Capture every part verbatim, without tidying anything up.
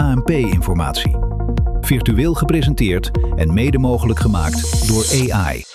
A N P-informatie. Virtueel gepresenteerd en mede mogelijk gemaakt door A I.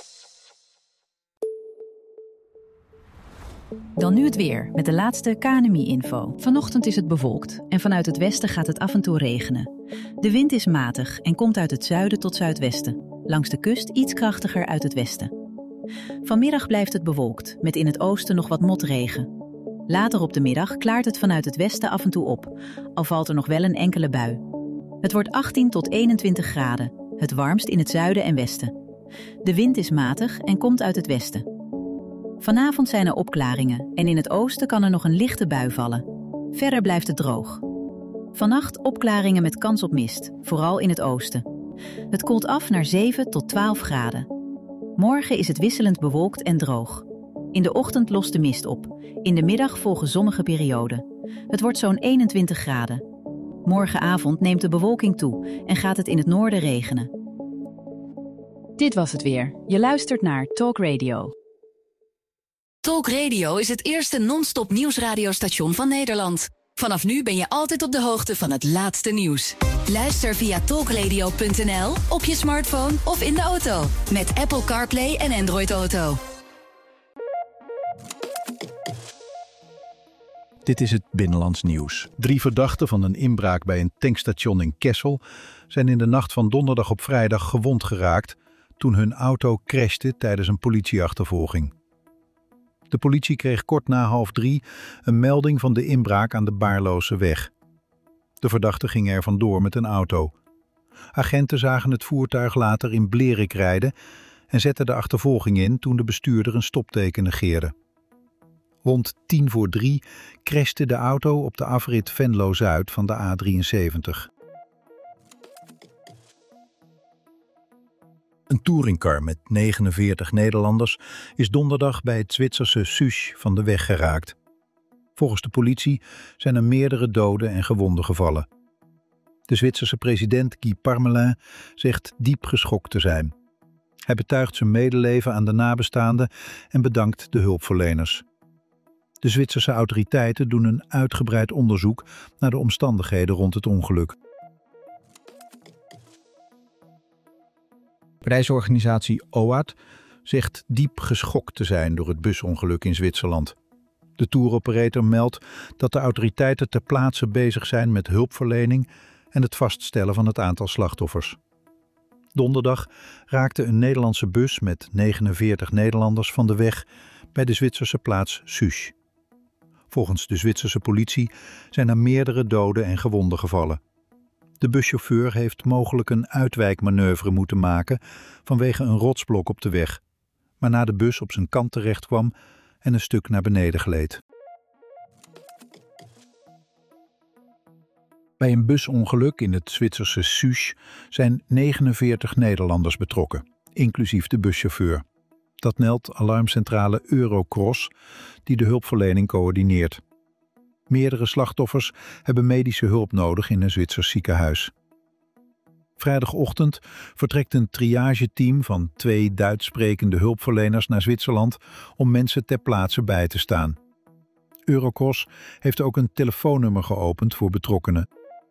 Dan nu het weer met de laatste K N M I-info. Vanochtend is het bewolkt en vanuit het westen gaat het af en toe regenen. De wind is matig en komt uit het zuiden tot zuidwesten. Langs de kust iets krachtiger uit het westen. Vanmiddag blijft het bewolkt, met in het oosten nog wat motregen. Later op de middag klaart het vanuit het westen af en toe op, al valt er nog wel een enkele bui. Het wordt achttien tot eenentwintig graden, het warmst in het zuiden en westen. De wind is matig en komt uit het westen. Vanavond zijn er opklaringen en in het oosten kan er nog een lichte bui vallen. Verder blijft het droog. Vannacht opklaringen met kans op mist, vooral in het oosten. Het koelt af naar zeven tot twaalf graden. Morgen is het wisselend bewolkt en droog. In de ochtend lost de mist op. In de middag volgen zonnige perioden. Het wordt zo'n eenentwintig graden. Morgenavond neemt de bewolking toe en gaat het in het noorden regenen. Dit was het weer. Je luistert naar Talk Radio. Talk Radio is het eerste non-stop nieuwsradiostation van Nederland. Vanaf nu ben je altijd op de hoogte van het laatste nieuws. Luister via talkradio punt n l, op je smartphone of in de auto. Met Apple CarPlay en Android Auto. Dit is het Binnenlands Nieuws. Drie verdachten van een inbraak bij een tankstation in Kessel zijn in de nacht van donderdag op vrijdag gewond geraakt toen hun auto crashte tijdens een politieachtervolging. De politie kreeg kort na half drie een melding van de inbraak aan de Baarlose weg. De verdachten gingen er vandoor met een auto. Agenten zagen het voertuig later in Blerik rijden en zetten de achtervolging in toen de bestuurder een stopteken negeerde. Rond tien voor drie crashte de auto op de afrit Venlo-Zuid van de A drieënzeventig. Een touringcar met negenenveertig Nederlanders is donderdag bij het Zwitserse Susch van de weg geraakt. Volgens de politie zijn er meerdere doden en gewonden gevallen. De Zwitserse president Guy Parmelin zegt diep geschokt te zijn. Hij betuigt zijn medeleven aan de nabestaanden en bedankt de hulpverleners. De Zwitserse autoriteiten doen een uitgebreid onderzoek naar de omstandigheden rond het ongeluk. Reisorganisatie O A D zegt diep geschokt te zijn door het busongeluk in Zwitserland. De touroperator meldt dat de autoriteiten ter plaatse bezig zijn met hulpverlening en het vaststellen van het aantal slachtoffers. Donderdag raakte een Nederlandse bus met negenenveertig Nederlanders van de weg bij de Zwitserse plaats Susch. Volgens de Zwitserse politie zijn er meerdere doden en gewonden gevallen. De buschauffeur heeft mogelijk een uitwijkmanoeuvre moeten maken vanwege een rotsblok op de weg, waarna de bus op zijn kant terecht kwam en een stuk naar beneden gleed. Bij een busongeluk in het Zwitserse Susch zijn negenenveertig Nederlanders betrokken, inclusief de buschauffeur. Dat meldt alarmcentrale Eurocross, die de hulpverlening coördineert. Meerdere slachtoffers hebben medische hulp nodig in een Zwitsers ziekenhuis. Vrijdagochtend vertrekt een triageteam van twee Duits sprekende hulpverleners naar Zwitserland om mensen ter plaatse bij te staan. Eurocross heeft ook een telefoonnummer geopend voor betrokkenen.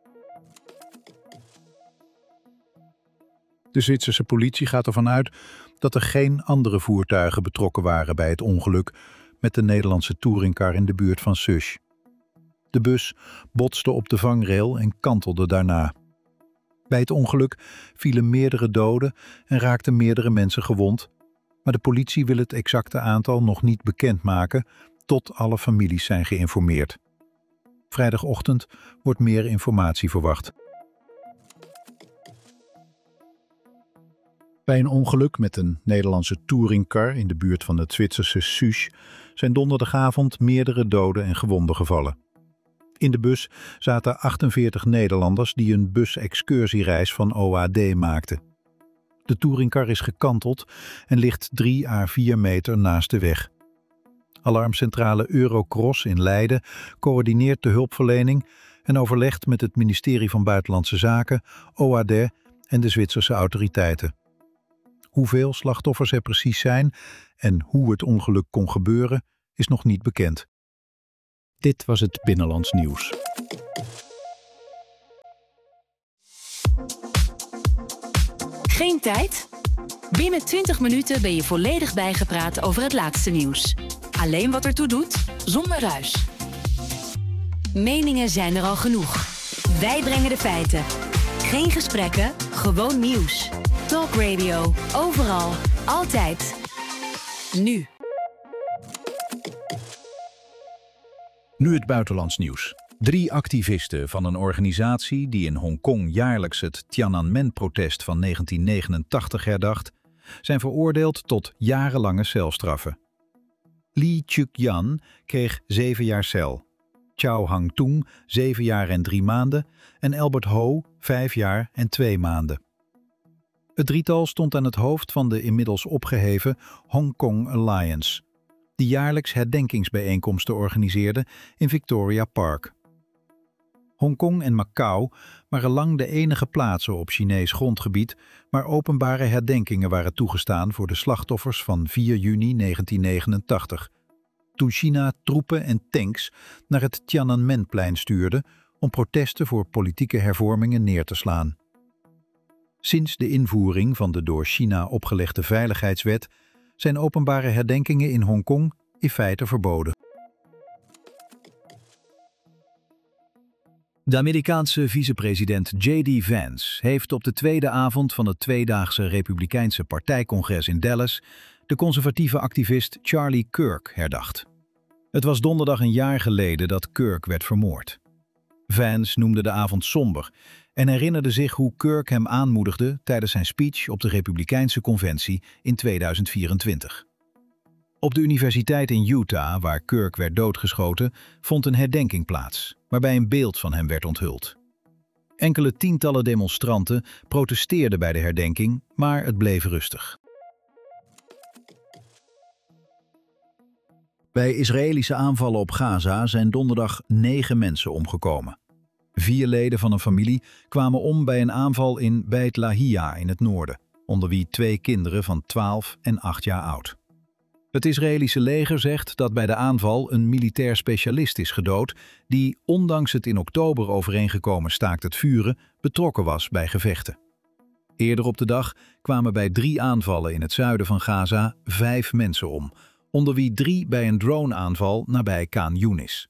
De Zwitserse politie gaat ervan uit dat er geen andere voertuigen betrokken waren bij het ongeluk met de Nederlandse touringcar in de buurt van Susch. De bus botste op de vangrail en kantelde daarna. Bij het ongeluk vielen meerdere doden en raakten meerdere mensen gewond, maar de politie wil het exacte aantal nog niet bekendmaken tot alle families zijn geïnformeerd. Vrijdagochtend wordt meer informatie verwacht. Bij een ongeluk met een Nederlandse touringcar in de buurt van het Zwitserse Susch zijn donderdagavond meerdere doden en gewonden gevallen. In de bus zaten achtenveertig Nederlanders die een bus-excursiereis van O A D maakten. De touringcar is gekanteld en ligt drie à vier meter naast de weg. Alarmcentrale Eurocross in Leiden coördineert de hulpverlening en overlegt met het ministerie van Buitenlandse Zaken, O A D en de Zwitserse autoriteiten. Hoeveel slachtoffers er precies zijn en hoe het ongeluk kon gebeuren, is nog niet bekend. Dit was het Binnenlands Nieuws. Geen tijd? Binnen twintig minuten ben je volledig bijgepraat over het laatste nieuws. Alleen wat ertoe doet, zonder ruis. Meningen zijn er al genoeg. Wij brengen de feiten. Geen gesprekken, gewoon nieuws. Talk Radio, overal, altijd. Nu. Nu het buitenlands nieuws. Drie activisten van een organisatie die in Hongkong jaarlijks het Tiananmen-protest van negentien negenentachtig herdacht, zijn veroordeeld tot jarenlange celstraffen. Lee Chuk-yan kreeg zeven jaar cel, Chao Hang-tung zeven jaar en drie maanden en Albert Ho vijf jaar en twee maanden. Het drietal stond aan het hoofd van de inmiddels opgeheven Hong Kong Alliance, die jaarlijks herdenkingsbijeenkomsten organiseerde in Victoria Park. Hongkong en Macau waren lang de enige plaatsen op Chinees grondgebied waar openbare herdenkingen waren toegestaan voor de slachtoffers van vier juni negentien negenentachtig, toen China troepen en tanks naar het Tiananmenplein stuurde om protesten voor politieke hervormingen neer te slaan. Sinds de invoering van de door China opgelegde veiligheidswet zijn openbare herdenkingen in Hongkong in feite verboden. De Amerikaanse vicepresident J D Vance heeft op de tweede avond van het tweedaagse Republikeinse partijcongres in Dallas de conservatieve activist Charlie Kirk herdacht. Het was donderdag een jaar geleden dat Kirk werd vermoord. Vance noemde de avond somber en herinnerde zich hoe Kirk hem aanmoedigde tijdens zijn speech op de Republikeinse conventie in tweeduizend vierentwintig. Op de universiteit in Utah, waar Kirk werd doodgeschoten, vond een herdenking plaats, waarbij een beeld van hem werd onthuld. Enkele tientallen demonstranten protesteerden bij de herdenking, maar het bleef rustig. Bij Israëlische aanvallen op Gaza zijn donderdag negen mensen omgekomen. Vier leden van een familie kwamen om bij een aanval in Beit Lahia in het noorden, onder wie twee kinderen van twaalf en acht jaar oud. Het Israëlische leger zegt dat bij de aanval een militair specialist is gedood die, ondanks het in oktober overeengekomen staakt het vuren, betrokken was bij gevechten. Eerder op de dag kwamen bij drie aanvallen in het zuiden van Gaza vijf mensen om, onder wie drie bij een droneaanval nabij Khan Yunis.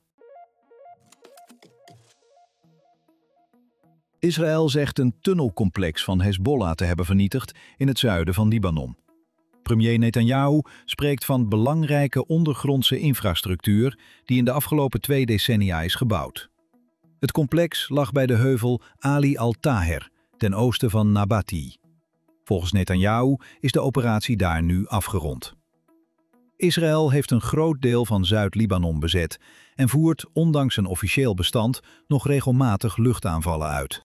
Israël zegt een tunnelcomplex van Hezbollah te hebben vernietigd in het zuiden van Libanon. Premier Netanyahu spreekt van belangrijke ondergrondse infrastructuur die in de afgelopen twee decennia is gebouwd. Het complex lag bij de heuvel Ali al-Taher, ten oosten van Nabati. Volgens Netanyahu is de operatie daar nu afgerond. Israël heeft een groot deel van Zuid-Libanon bezet en voert, ondanks een officieel bestand, nog regelmatig luchtaanvallen uit.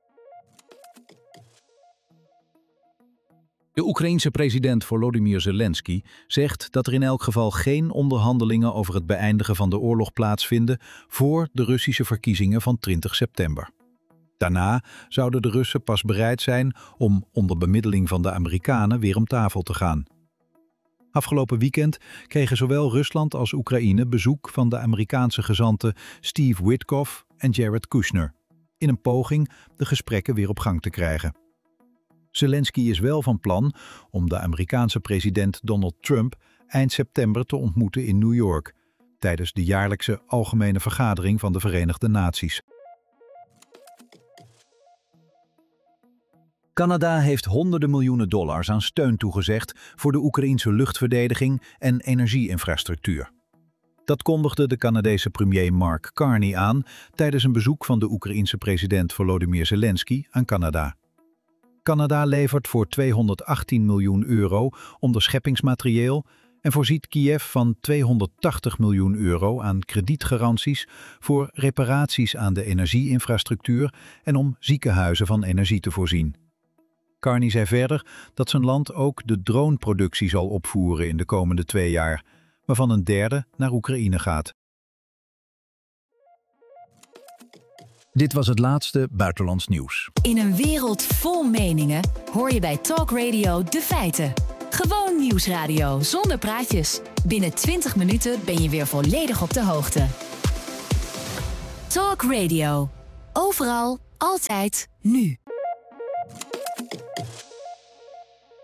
De Oekraïense president Volodymyr Zelensky zegt dat er in elk geval geen onderhandelingen over het beëindigen van de oorlog plaatsvinden voor de Russische verkiezingen van twintig september. Daarna zouden de Russen pas bereid zijn om onder bemiddeling van de Amerikanen weer om tafel te gaan. Afgelopen weekend kregen zowel Rusland als Oekraïne bezoek van de Amerikaanse gezanten Steve Witkoff en Jared Kushner, in een poging de gesprekken weer op gang te krijgen. Zelensky is wel van plan om de Amerikaanse president Donald Trump eind september te ontmoeten in New York, tijdens de jaarlijkse algemene vergadering van de Verenigde Naties. Canada heeft honderden miljoenen dollars aan steun toegezegd voor de Oekraïense luchtverdediging en energieinfrastructuur. Dat kondigde de Canadese premier Mark Carney aan tijdens een bezoek van de Oekraïense president Volodymyr Zelensky aan Canada. Canada levert voor tweehonderdachttien miljoen euro onderscheppingsmaterieel en voorziet Kiev van tweehonderdtachtig miljoen euro aan kredietgaranties voor reparaties aan de energieinfrastructuur en om ziekenhuizen van energie te voorzien. Carney zei verder dat zijn land ook de droneproductie zal opvoeren in de komende twee jaar, waarvan een derde naar Oekraïne gaat. Dit was het laatste buitenlands nieuws. In een wereld vol meningen hoor je bij Talk Radio de feiten. Gewoon nieuwsradio zonder praatjes. Binnen twintig minuten ben je weer volledig op de hoogte. Talk Radio. Overal, altijd, nu.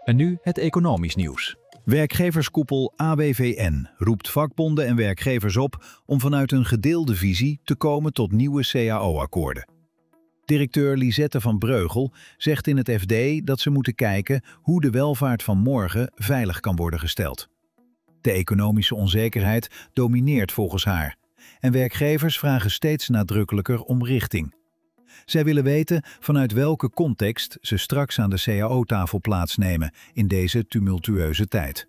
En nu het economisch nieuws. Werkgeverskoepel A B V N roept vakbonden en werkgevers op om vanuit een gedeelde visie te komen tot nieuwe C A O-akkoorden. Directeur Lisette van Breugel zegt in het F D dat ze moeten kijken hoe de welvaart van morgen veilig kan worden gesteld. De economische onzekerheid domineert volgens haar en werkgevers vragen steeds nadrukkelijker om richting. Zij willen weten vanuit welke context ze straks aan de C A O-tafel plaatsnemen in deze tumultueuze tijd.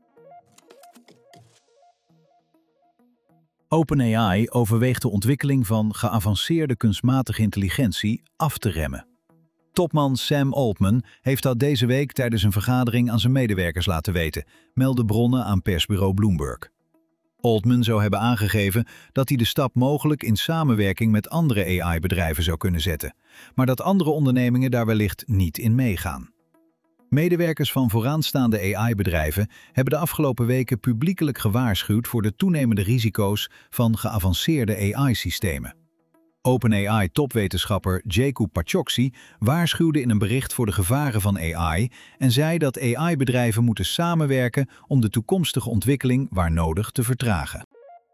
OpenAI overweegt de ontwikkeling van geavanceerde kunstmatige intelligentie af te remmen. Topman Sam Altman heeft dat deze week tijdens een vergadering aan zijn medewerkers laten weten, melden bronnen aan persbureau Bloomberg. Altman zou hebben aangegeven dat hij de stap mogelijk in samenwerking met andere A I-bedrijven zou kunnen zetten, maar dat andere ondernemingen daar wellicht niet in meegaan. Medewerkers van vooraanstaande A I-bedrijven hebben de afgelopen weken publiekelijk gewaarschuwd voor de toenemende risico's van geavanceerde A I-systemen. OpenAI-topwetenschapper Jacob Pachoksi waarschuwde in een bericht voor de gevaren van A I en zei dat A I-bedrijven moeten samenwerken om de toekomstige ontwikkeling waar nodig te vertragen.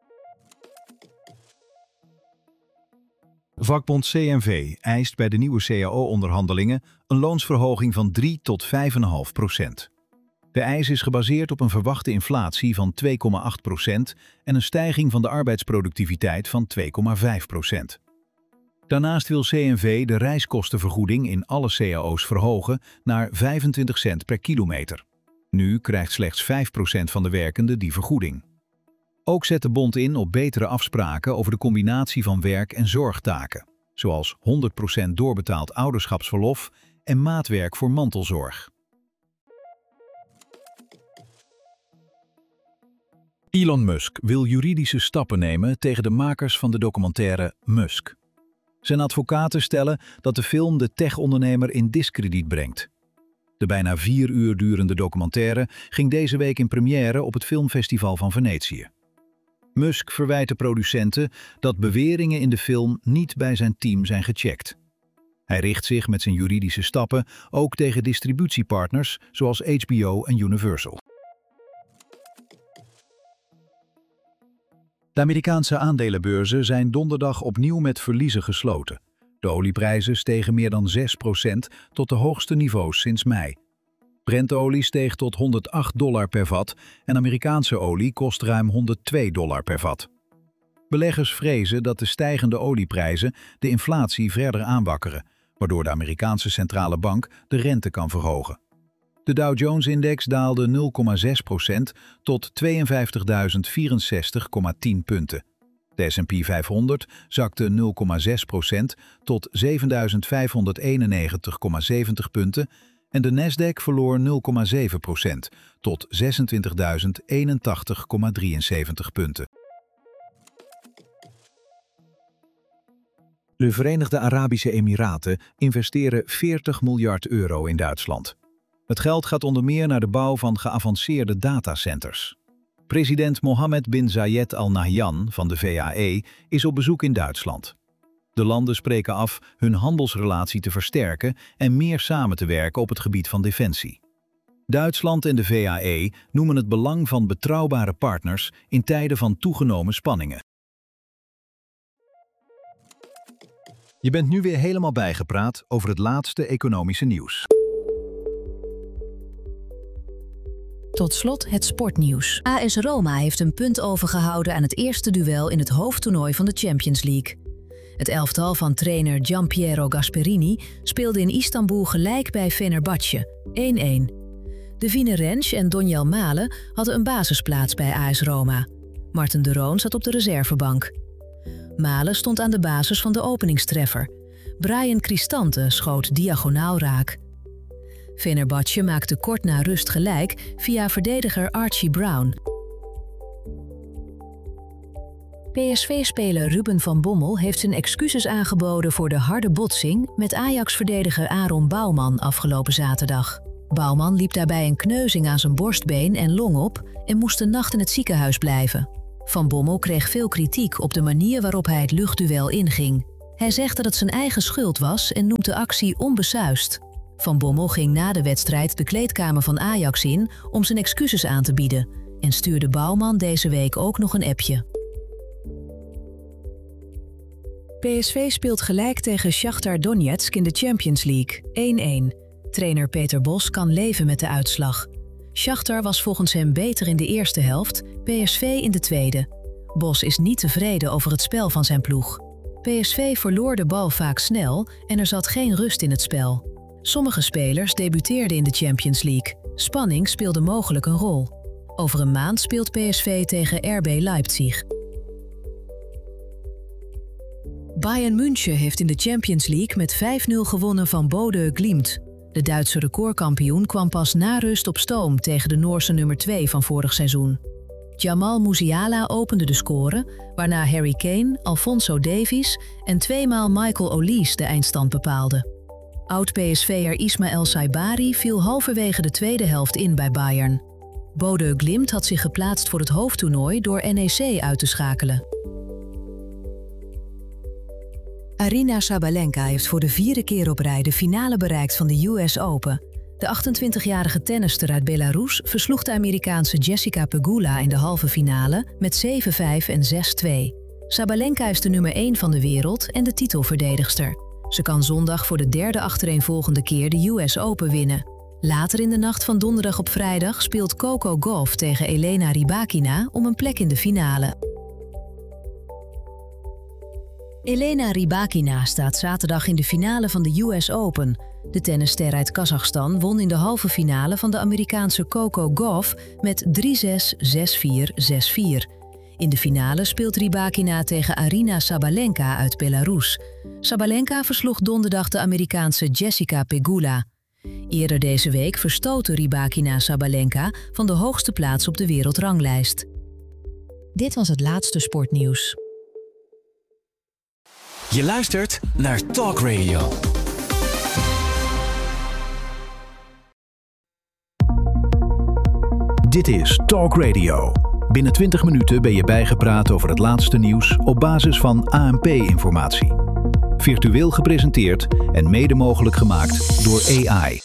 Vakbond C N V eist bij de nieuwe C A O-onderhandelingen een loonsverhoging van drie tot vijf komma vijf procent. De eis is gebaseerd op een verwachte inflatie van twee komma acht procent en een stijging van de arbeidsproductiviteit van twee komma vijf procent. Daarnaast wil C N V de reiskostenvergoeding in alle C A O's verhogen naar vijfentwintig cent per kilometer. Nu krijgt slechts vijf procent van de werkenden die vergoeding. Ook zet de bond in op betere afspraken over de combinatie van werk- en zorgtaken, zoals honderd procent doorbetaald ouderschapsverlof en maatwerk voor mantelzorg. Elon Musk wil juridische stappen nemen tegen de makers van de documentaire Musk. Zijn advocaten stellen dat de film de tech-ondernemer in diskrediet brengt. De bijna vier uur durende documentaire ging deze week in première op het filmfestival van Venetië. Musk verwijt de producenten dat beweringen in de film niet bij zijn team zijn gecheckt. Hij richt zich met zijn juridische stappen ook tegen distributiepartners zoals H B O en Universal. De Amerikaanse aandelenbeurzen zijn donderdag opnieuw met verliezen gesloten. De olieprijzen stegen meer dan zes procent tot de hoogste niveaus sinds mei. Brentolie steeg tot honderdacht dollar per vat en Amerikaanse olie kost ruim honderdtwee dollar per vat. Beleggers vrezen dat de stijgende olieprijzen de inflatie verder aanwakkeren, waardoor de Amerikaanse centrale bank de rente kan verhogen. De Dow Jones-index daalde nul komma zes procent tot tweeënvijftigduizend vierenzestig komma tien punten. De S en P vijfhonderd zakte nul komma zes procent tot zevenduizend vijfhonderdeenennegentig komma zeventig punten en de Nasdaq verloor nul komma zeven procent tot zesentwintigduizend eenentachtig komma drieënzeventig punten. De Verenigde Arabische Emiraten investeren veertig miljard euro in Duitsland. Het geld gaat onder meer naar de bouw van geavanceerde datacenters. President Mohammed bin Zayed Al Nahyan van de V A E is op bezoek in Duitsland. De landen spreken af hun handelsrelatie te versterken en meer samen te werken op het gebied van defensie. Duitsland en de V A E noemen het belang van betrouwbare partners in tijden van toegenomen spanningen. Je bent nu weer helemaal bijgepraat over het laatste economische nieuws. Tot slot het sportnieuws. A S Roma heeft een punt overgehouden aan het eerste duel in het hoofdtoernooi van de Champions League. Het elftal van trainer Gianpiero Gasperini speelde in Istanbul gelijk bij Fenerbahce, één-één. Devine Rensch en Donjel Malen hadden een basisplaats bij A S Roma. Marten de Roon zat op de reservebank. Malen stond aan de basis van de openingstreffer. Brian Cristante schoot diagonaal raak. Fenerbahce maakte kort na rust gelijk via verdediger Archie Brown. P S V-speler Ruben van Bommel heeft zijn excuses aangeboden voor de harde botsing met Ajax-verdediger Aaron Bouwman afgelopen zaterdag. Bouwman liep daarbij een kneuzing aan zijn borstbeen en long op en moest een nacht in het ziekenhuis blijven. Van Bommel kreeg veel kritiek op de manier waarop hij het luchtduel inging. Hij zegt dat het zijn eigen schuld was en noemt de actie onbesuisd. Van Bommel ging na de wedstrijd de kleedkamer van Ajax in om zijn excuses aan te bieden en stuurde Bouwman deze week ook nog een appje. P S V speelt gelijk tegen Shakhtar Donetsk in de Champions League, één-één. Trainer Peter Bos kan leven met de uitslag. Shakhtar was volgens hem beter in de eerste helft, P S V in de tweede. Bos is niet tevreden over het spel van zijn ploeg. P S V verloor de bal vaak snel en er zat geen rust in het spel. Sommige spelers debuteerden in de Champions League. Spanning speelde mogelijk een rol. Over een maand speelt P S V tegen R B Leipzig. Bayern München heeft in de Champions League met vijf nul gewonnen van Bodø Glimt. De Duitse recordkampioen kwam pas na rust op stoom tegen de Noorse nummer twee van vorig seizoen. Jamal Musiala opende de score, waarna Harry Kane, Alphonso Davies en tweemaal Michael Olise de eindstand bepaalden. Oud-P S V'er Ismaël Saibari viel halverwege de tweede helft in bij Bayern. Bodø Glimt had zich geplaatst voor het hoofdtoernooi door N E C uit te schakelen. Aryna Sabalenka heeft voor de vierde keer op rij de finale bereikt van de U S Open. De achtentwintigjarige tennister uit Belarus versloeg de Amerikaanse Jessica Pegula in de halve finale met zeven vijf en zes twee. Sabalenka is de nummer één van de wereld en de titelverdedigster. Ze kan zondag voor de derde achtereenvolgende keer de U S Open winnen. Later in de nacht van donderdag op vrijdag speelt Coco Gauff tegen Elena Rybakina om een plek in de finale. Elena Rybakina staat zaterdag in de finale van de U S Open. De tennisster uit Kazachstan won in de halve finale van de Amerikaanse Coco Gauff met drie zes, zes vier, zes vier. In de finale speelt Rybakina tegen Aryna Sabalenka uit Belarus. Sabalenka versloeg donderdag de Amerikaanse Jessica Pegula. Eerder deze week verstootte Rybakina Sabalenka van de hoogste plaats op de wereldranglijst. Dit was het laatste sportnieuws. Je luistert naar Talk Radio. Dit is Talk Radio. Binnen twintig minuten ben je bijgepraat over het laatste nieuws op basis van A N P-informatie. Virtueel gepresenteerd en mede mogelijk gemaakt door A I.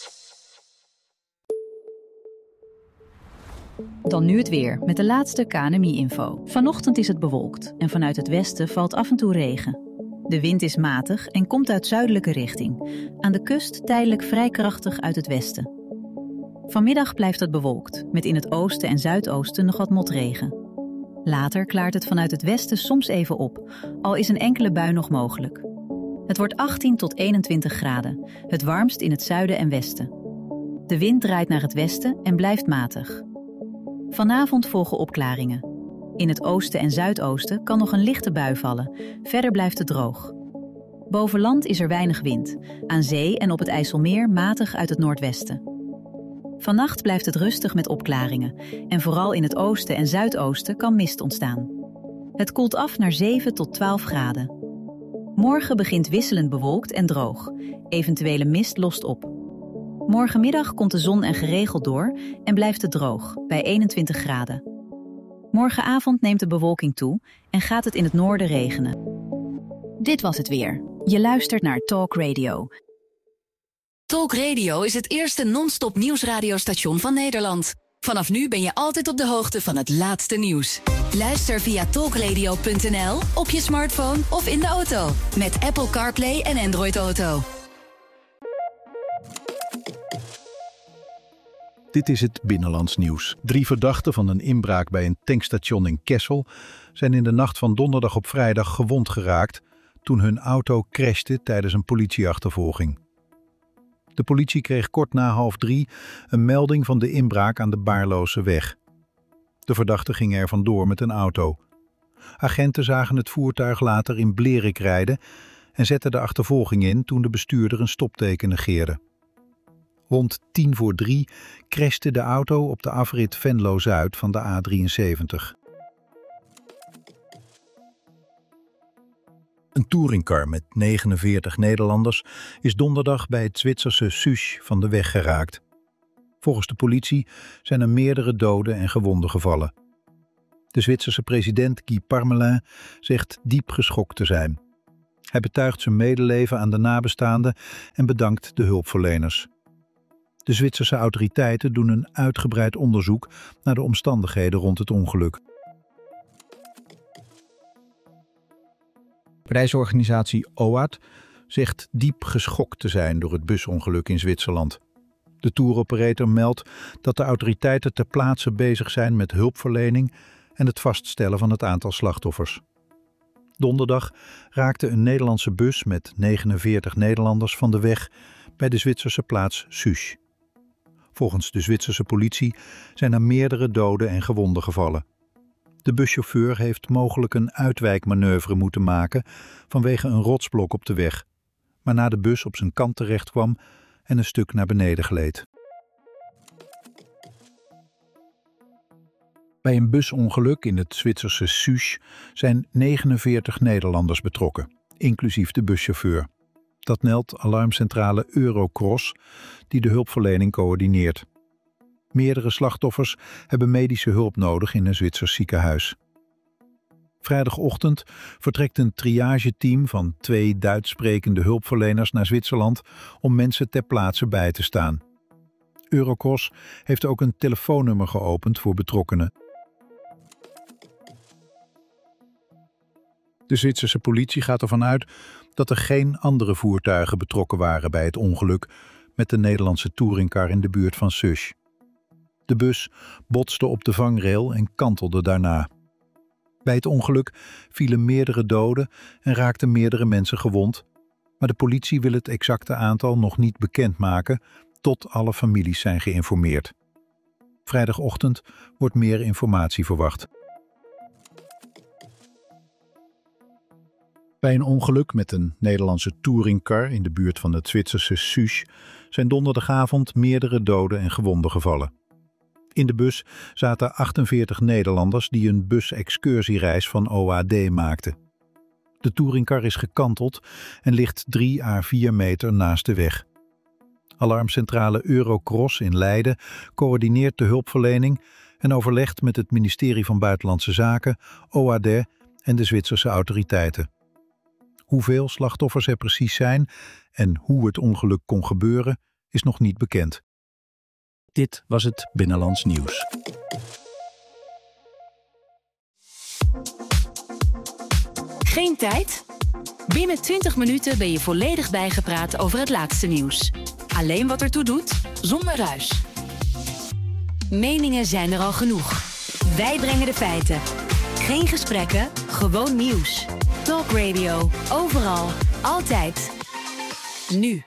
Dan nu het weer met de laatste K N M I-info. Vanochtend is het bewolkt en vanuit het westen valt af en toe regen. De wind is matig en komt uit zuidelijke richting. Aan de kust tijdelijk vrij krachtig uit het westen. Vanmiddag blijft het bewolkt, met in het oosten en zuidoosten nog wat motregen. Later klaart het vanuit het westen soms even op, al is een enkele bui nog mogelijk. Het wordt achttien tot eenentwintig graden, het warmst in het zuiden en westen. De wind draait naar het westen en blijft matig. Vanavond volgen opklaringen. In het oosten en zuidoosten kan nog een lichte bui vallen, verder blijft het droog. Boven land is er weinig wind, aan zee en op het IJsselmeer matig uit het noordwesten. Vannacht blijft het rustig met opklaringen en vooral in het oosten en zuidoosten kan mist ontstaan. Het koelt af naar zeven tot twaalf graden. Morgen begint wisselend bewolkt en droog, eventuele mist lost op. Morgenmiddag komt de zon er geregeld door en blijft het droog, bij eenentwintig graden. Morgenavond neemt de bewolking toe en gaat het in het noorden regenen. Dit was het weer. Je luistert naar Talk Radio. Talk Radio is het eerste non-stop nieuwsradiostation van Nederland. Vanaf nu ben je altijd op de hoogte van het laatste nieuws. Luister via talkradio punt n l, op je smartphone of in de auto. Met Apple CarPlay en Android Auto. Dit is het Binnenlands nieuws. Drie verdachten van een inbraak bij een tankstation in Kessel zijn in de nacht van donderdag op vrijdag gewond geraakt toen hun auto crashte tijdens een politieachtervolging. De politie kreeg kort na half drie een melding van de inbraak aan de Baarlose weg. De verdachten gingen er vandoor met een auto. Agenten zagen het voertuig later in Blerik rijden en zetten de achtervolging in toen de bestuurder een stopteken negeerde. Rond tien voor drie crashte de auto op de afrit Venlo-Zuid van de A drieënzeventig. Een touringcar met negenenveertig Nederlanders is donderdag bij het Zwitserse Susch van de weg geraakt. Volgens de politie zijn er meerdere doden en gewonden gevallen. De Zwitserse president Guy Parmelin zegt diep geschokt te zijn. Hij betuigt zijn medeleven aan de nabestaanden en bedankt de hulpverleners. De Zwitserse autoriteiten doen een uitgebreid onderzoek naar de omstandigheden rond het ongeluk. Reisorganisatie O A D zegt diep geschokt te zijn door het busongeluk in Zwitserland. De touroperator meldt dat de autoriteiten ter plaatse bezig zijn met hulpverlening en het vaststellen van het aantal slachtoffers. Donderdag raakte een Nederlandse bus met negenenveertig Nederlanders van de weg bij de Zwitserse plaats Susch. Volgens de Zwitserse politie zijn er meerdere doden en gewonden gevallen. De buschauffeur heeft mogelijk een uitwijkmanoeuvre moeten maken vanwege een rotsblok op de weg, waarna de bus op zijn kant terecht kwam en een stuk naar beneden gleed. Bij een busongeluk in het Zwitserse Susch zijn negenenveertig Nederlanders betrokken, inclusief de buschauffeur. Dat meldt alarmcentrale Eurocross, die de hulpverlening coördineert. Meerdere slachtoffers hebben medische hulp nodig in een Zwitsers ziekenhuis. Vrijdagochtend vertrekt een triageteam van twee Duits sprekende hulpverleners naar Zwitserland om mensen ter plaatse bij te staan. Eurocross heeft ook een telefoonnummer geopend voor betrokkenen. De Zwitserse politie gaat ervan uit dat er geen andere voertuigen betrokken waren bij het ongeluk met de Nederlandse touringcar in de buurt van Susch. De bus botste op de vangrail en kantelde daarna. Bij het ongeluk vielen meerdere doden en raakten meerdere mensen gewond, maar de politie wil het exacte aantal nog niet bekendmaken tot alle families zijn geïnformeerd. Vrijdagochtend wordt meer informatie verwacht. Bij een ongeluk met een Nederlandse touringcar in de buurt van het Zwitserse Susch zijn donderdagavond meerdere doden en gewonden gevallen. In de bus zaten achtenveertig Nederlanders die een bus-excursiereis van O A D maakten. De touringcar is gekanteld en ligt drie à vier meter naast de weg. Alarmcentrale Eurocross in Leiden coördineert de hulpverlening en overlegt met het ministerie van Buitenlandse Zaken, O A D en de Zwitserse autoriteiten. Hoeveel slachtoffers er precies zijn en hoe het ongeluk kon gebeuren, is nog niet bekend. Dit was het Binnenlands Nieuws. Geen tijd? Binnen twintig minuten ben je volledig bijgepraat over het laatste nieuws. Alleen wat ertoe doet, zonder ruis. Meningen zijn er al genoeg. Wij brengen de feiten. Geen gesprekken, gewoon nieuws. Talk Radio, overal, altijd. Nu.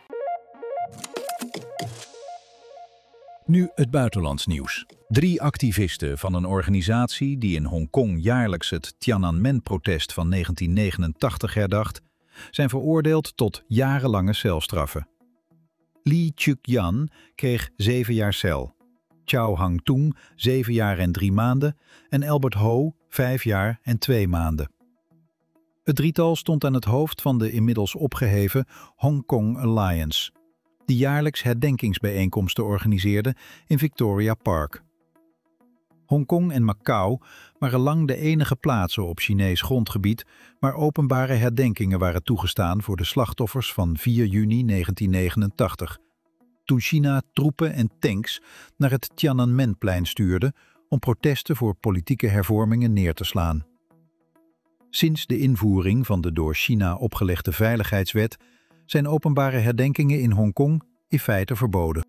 Nu het buitenlands nieuws. Drie activisten van een organisatie die in Hongkong jaarlijks het Tiananmen-protest van negentien negenentachtig herdacht, zijn veroordeeld tot jarenlange celstraffen. Lee Chuk-yan kreeg zeven jaar cel, Chao Hang-tung zeven jaar en drie maanden en Albert Ho vijf jaar en twee maanden. Het drietal stond aan het hoofd van de inmiddels opgeheven Hong Kong Alliance, die jaarlijks herdenkingsbijeenkomsten organiseerde in Victoria Park. Hongkong en Macau waren lang de enige plaatsen op Chinees grondgebied waar openbare herdenkingen waren toegestaan voor de slachtoffers van vier juni negentien negenentachtig, toen China troepen en tanks naar het Tiananmenplein stuurde om protesten voor politieke hervormingen neer te slaan. Sinds de invoering van de door China opgelegde veiligheidswet zijn openbare herdenkingen in Hongkong in feite verboden.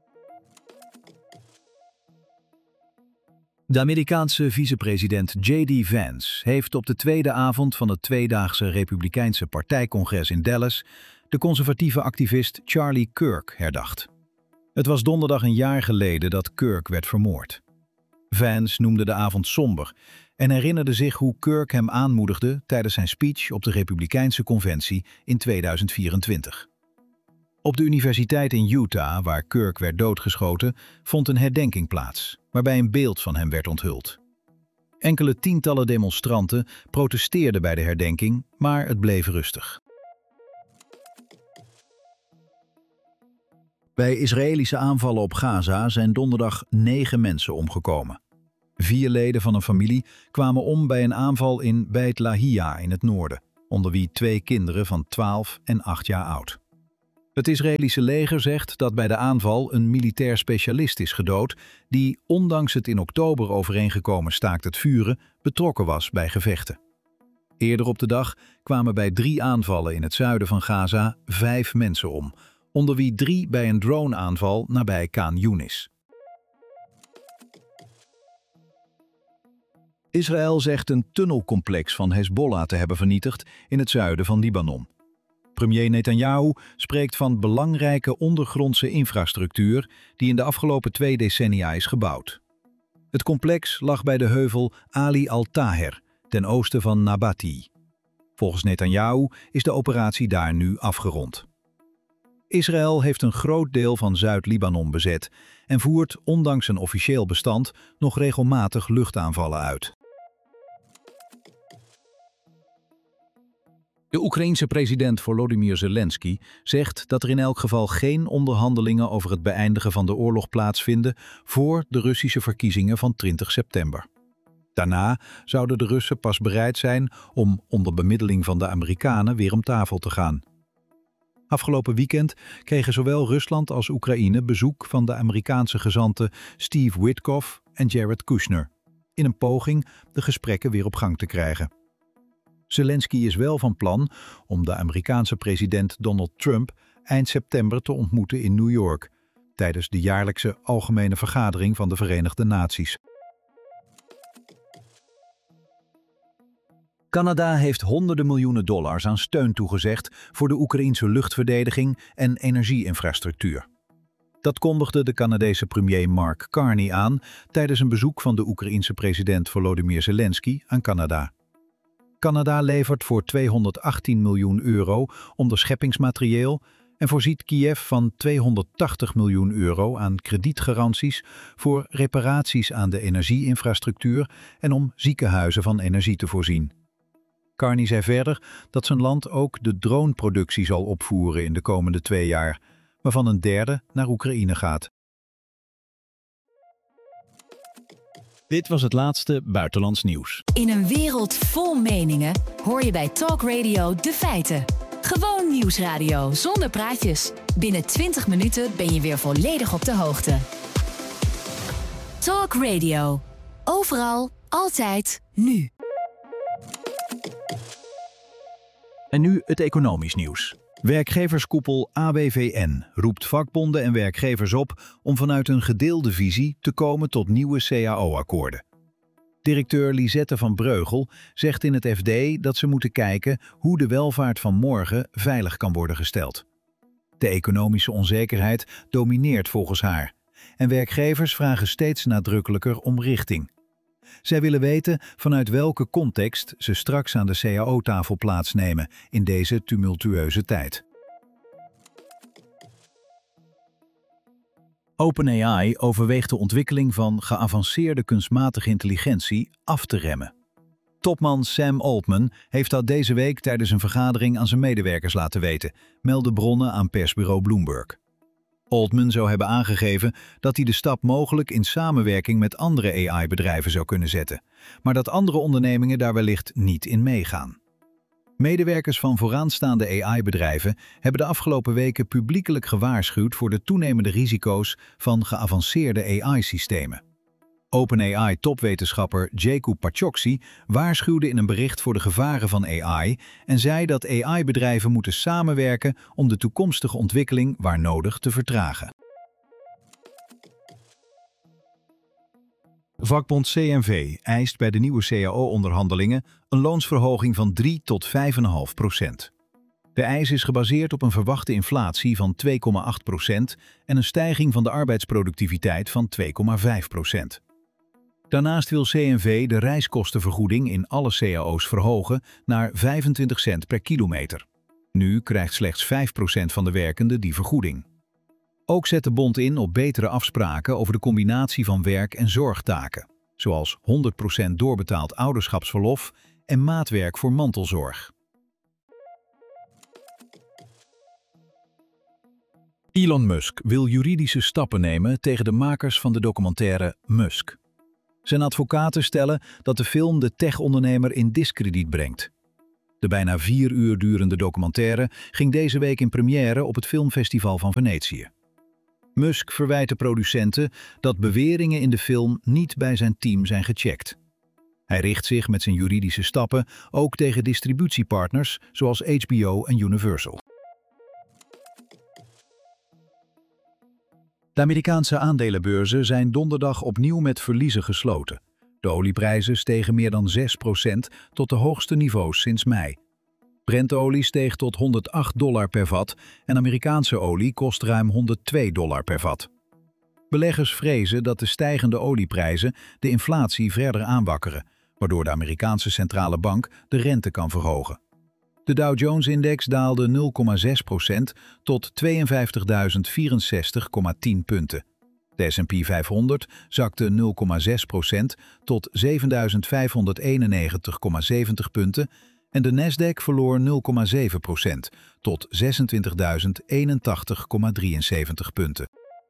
De Amerikaanse vicepresident J D Vance heeft op de tweede avond van het tweedaagse Republikeinse partijcongres in Dallas de conservatieve activist Charlie Kirk herdacht. Het was donderdag een jaar geleden dat Kirk werd vermoord. Vance noemde de avond somber en herinnerde zich hoe Kirk hem aanmoedigde tijdens zijn speech op de Republikeinse conventie in tweeduizend vierentwintig. Op de universiteit in Utah, waar Kirk werd doodgeschoten, vond een herdenking plaats, waarbij een beeld van hem werd onthuld. Enkele tientallen demonstranten protesteerden bij de herdenking, maar het bleef rustig. Bij Israëlische aanvallen op Gaza zijn donderdag negen mensen omgekomen. Vier leden van een familie kwamen om bij een aanval in Beit Lahia in het noorden, onder wie twee kinderen van twaalf en acht jaar oud. Het Israëlische leger zegt dat bij de aanval een militair specialist is gedood die, ondanks het in oktober overeengekomen staakt het vuren, betrokken was bij gevechten. Eerder op de dag kwamen bij drie aanvallen in het zuiden van Gaza vijf mensen om, onder wie drie bij een droneaanval nabij Khan Yunis. Israël zegt een tunnelcomplex van Hezbollah te hebben vernietigd in het zuiden van Libanon. Premier Netanyahu spreekt van belangrijke ondergrondse infrastructuur die in de afgelopen twee decennia is gebouwd. Het complex lag bij de heuvel Ali al-Taher, ten oosten van Nabati. Volgens Netanyahu is de operatie daar nu afgerond. Israël heeft een groot deel van Zuid-Libanon bezet en voert, ondanks een officieel bestand, nog regelmatig luchtaanvallen uit. De Oekraïense president Volodymyr Zelensky zegt dat er in elk geval geen onderhandelingen over het beëindigen van de oorlog plaatsvinden voor de Russische verkiezingen van twintig september. Daarna zouden de Russen pas bereid zijn om onder bemiddeling van de Amerikanen weer om tafel te gaan. Afgelopen weekend kregen zowel Rusland als Oekraïne bezoek van de Amerikaanse gezanten Steve Witkoff en Jared Kushner, in een poging de gesprekken weer op gang te krijgen. Zelensky is wel van plan om de Amerikaanse president Donald Trump eind september te ontmoeten in New York, tijdens de jaarlijkse algemene vergadering van de Verenigde Naties. Canada heeft honderden miljoenen dollars aan steun toegezegd voor de Oekraïense luchtverdediging en energieinfrastructuur. Dat kondigde de Canadese premier Mark Carney aan tijdens een bezoek van de Oekraïense president Volodymyr Zelensky aan Canada. Canada levert voor tweehonderdachttien miljoen euro onderscheppingsmaterieel en voorziet Kiev van tweehonderdtachtig miljoen euro aan kredietgaranties voor reparaties aan de energieinfrastructuur en om ziekenhuizen van energie te voorzien. Carney zei verder dat zijn land ook de droneproductie zal opvoeren in de komende twee jaar, waarvan een derde naar Oekraïne gaat. Dit was het laatste buitenlands nieuws. In een wereld vol meningen hoor je bij Talk Radio de feiten. Gewoon nieuwsradio zonder praatjes. Binnen twintig minuten ben je weer volledig op de hoogte. Talk Radio. Overal, altijd, nu. En nu het economisch nieuws. Werkgeverskoepel A B V N roept vakbonden en werkgevers op om vanuit een gedeelde visie te komen tot nieuwe C A O-akkoorden. Directeur Lisette van Breugel zegt in het F D dat ze moeten kijken hoe de welvaart van morgen veilig kan worden gesteld. De economische onzekerheid domineert volgens haar en werkgevers vragen steeds nadrukkelijker om richting. Zij willen weten vanuit welke context ze straks aan de C A O-tafel plaatsnemen in deze tumultueuze tijd. OpenAI overweegt de ontwikkeling van geavanceerde kunstmatige intelligentie af te remmen. Topman Sam Altman heeft dat deze week tijdens een vergadering aan zijn medewerkers laten weten, melden bronnen aan persbureau Bloomberg. Altman zou hebben aangegeven dat hij de stap mogelijk in samenwerking met andere A I-bedrijven zou kunnen zetten, maar dat andere ondernemingen daar wellicht niet in meegaan. Medewerkers van vooraanstaande A I-bedrijven hebben de afgelopen weken publiekelijk gewaarschuwd voor de toenemende risico's van geavanceerde A I-systemen. OpenAI-topwetenschapper Jacob Pachoksi waarschuwde in een bericht voor de gevaren van A I en zei dat A I-bedrijven moeten samenwerken om de toekomstige ontwikkeling waar nodig te vertragen. Vakbond C N V eist bij de nieuwe C A O-onderhandelingen een loonsverhoging van drie tot vijf komma vijf procent. De eis is gebaseerd op een verwachte inflatie van twee komma acht procent en een stijging van de arbeidsproductiviteit van twee komma vijf procent. Daarnaast wil C N V de reiskostenvergoeding in alle C A O's verhogen naar vijfentwintig cent per kilometer. Nu krijgt slechts vijf procent van de werkenden die vergoeding. Ook zet de bond in op betere afspraken over de combinatie van werk- en zorgtaken, zoals honderd procent doorbetaald ouderschapsverlof en maatwerk voor mantelzorg. Elon Musk wil juridische stappen nemen tegen de makers van de documentaire Musk. Zijn advocaten stellen dat de film de tech-ondernemer in diskrediet brengt. De bijna vier uur durende documentaire ging deze week in première op het Filmfestival van Venetië. Musk verwijt de producenten dat beweringen in de film niet bij zijn team zijn gecheckt. Hij richt zich met zijn juridische stappen ook tegen distributiepartners zoals H B O en Universal. De Amerikaanse aandelenbeurzen zijn donderdag opnieuw met verliezen gesloten. De olieprijzen stegen meer dan zes procent tot de hoogste niveaus sinds mei. Brentolie steeg tot honderdacht dollar per vat en Amerikaanse olie kost ruim honderdtwee dollar per vat. Beleggers vrezen dat de stijgende olieprijzen de inflatie verder aanwakkeren, waardoor de Amerikaanse centrale bank de rente kan verhogen. De Dow Jones-index daalde nul komma zes procent tot tweeënvijftigduizend vierenzestig komma tien punten. De S en P vijfhonderd zakte nul komma zes procent tot zevenduizend vijfhonderdeenennegentig komma zeventig punten en de Nasdaq verloor nul komma zeven procent tot zesentwintigduizend eenentachtig komma drieënzeventig punten.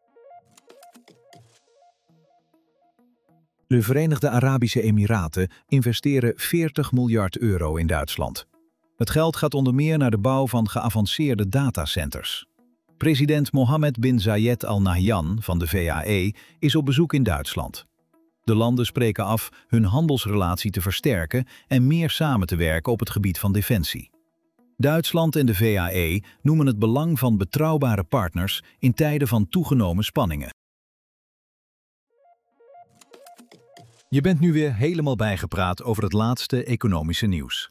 De Verenigde Arabische Emiraten investeren veertig miljard euro in Duitsland. Het geld gaat onder meer naar de bouw van geavanceerde datacenters. President Mohammed bin Zayed Al Nahyan van de V A E is op bezoek in Duitsland. De landen spreken af hun handelsrelatie te versterken en meer samen te werken op het gebied van defensie. Duitsland en de V A E noemen het belang van betrouwbare partners in tijden van toegenomen spanningen. Je bent nu weer helemaal bijgepraat over het laatste economische nieuws.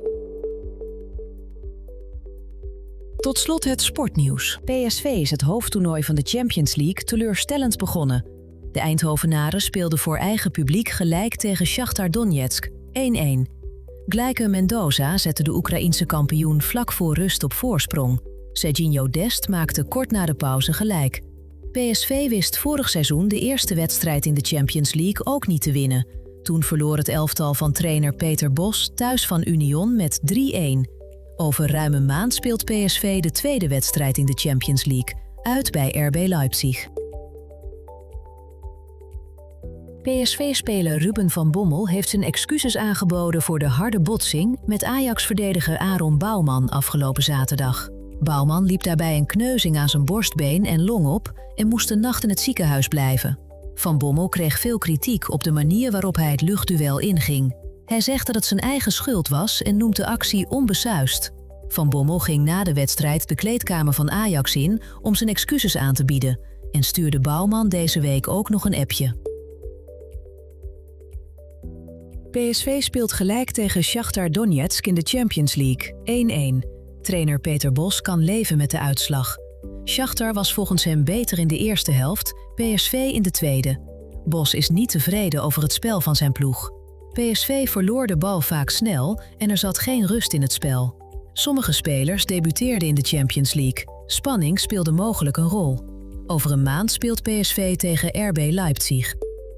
Tot slot het sportnieuws. P S V is het hoofdtoernooi van de Champions League teleurstellend begonnen. De Eindhovenaren speelden voor eigen publiek gelijk tegen Shakhtar Donetsk, één-één. Gleice Mendoza zette de Oekraïense kampioen vlak voor rust op voorsprong. Serginho Dest maakte kort na de pauze gelijk. P S V wist vorig seizoen de eerste wedstrijd in de Champions League ook niet te winnen. Toen verloor het elftal van trainer Peter Bos thuis van Union met drie-één. Over ruim een maand speelt P S V de tweede wedstrijd in de Champions League, uit bij R B Leipzig. P S V-speler Ruben van Bommel heeft zijn excuses aangeboden voor de harde botsing met Ajax-verdediger Aaron Bouwman afgelopen zaterdag. Bouwman liep daarbij een kneuzing aan zijn borstbeen en long op en moest een nacht in het ziekenhuis blijven. Van Bommel kreeg veel kritiek op de manier waarop hij het luchtduel inging. Hij zegt dat het zijn eigen schuld was en noemt de actie onbesuisd. Van Bommel ging na de wedstrijd de kleedkamer van Ajax in om zijn excuses aan te bieden en stuurde Bouwman deze week ook nog een appje. P S V speelt gelijk tegen Shakhtar Donetsk in de Champions League, één-één. Trainer Peter Bos kan leven met de uitslag. Shakhtar was volgens hem beter in de eerste helft, P S V in de tweede. Bos is niet tevreden over het spel van zijn ploeg. P S V verloor de bal vaak snel en er zat geen rust in het spel. Sommige spelers debuteerden in de Champions League. Spanning speelde mogelijk een rol. Over een maand speelt P S V tegen R B Leipzig.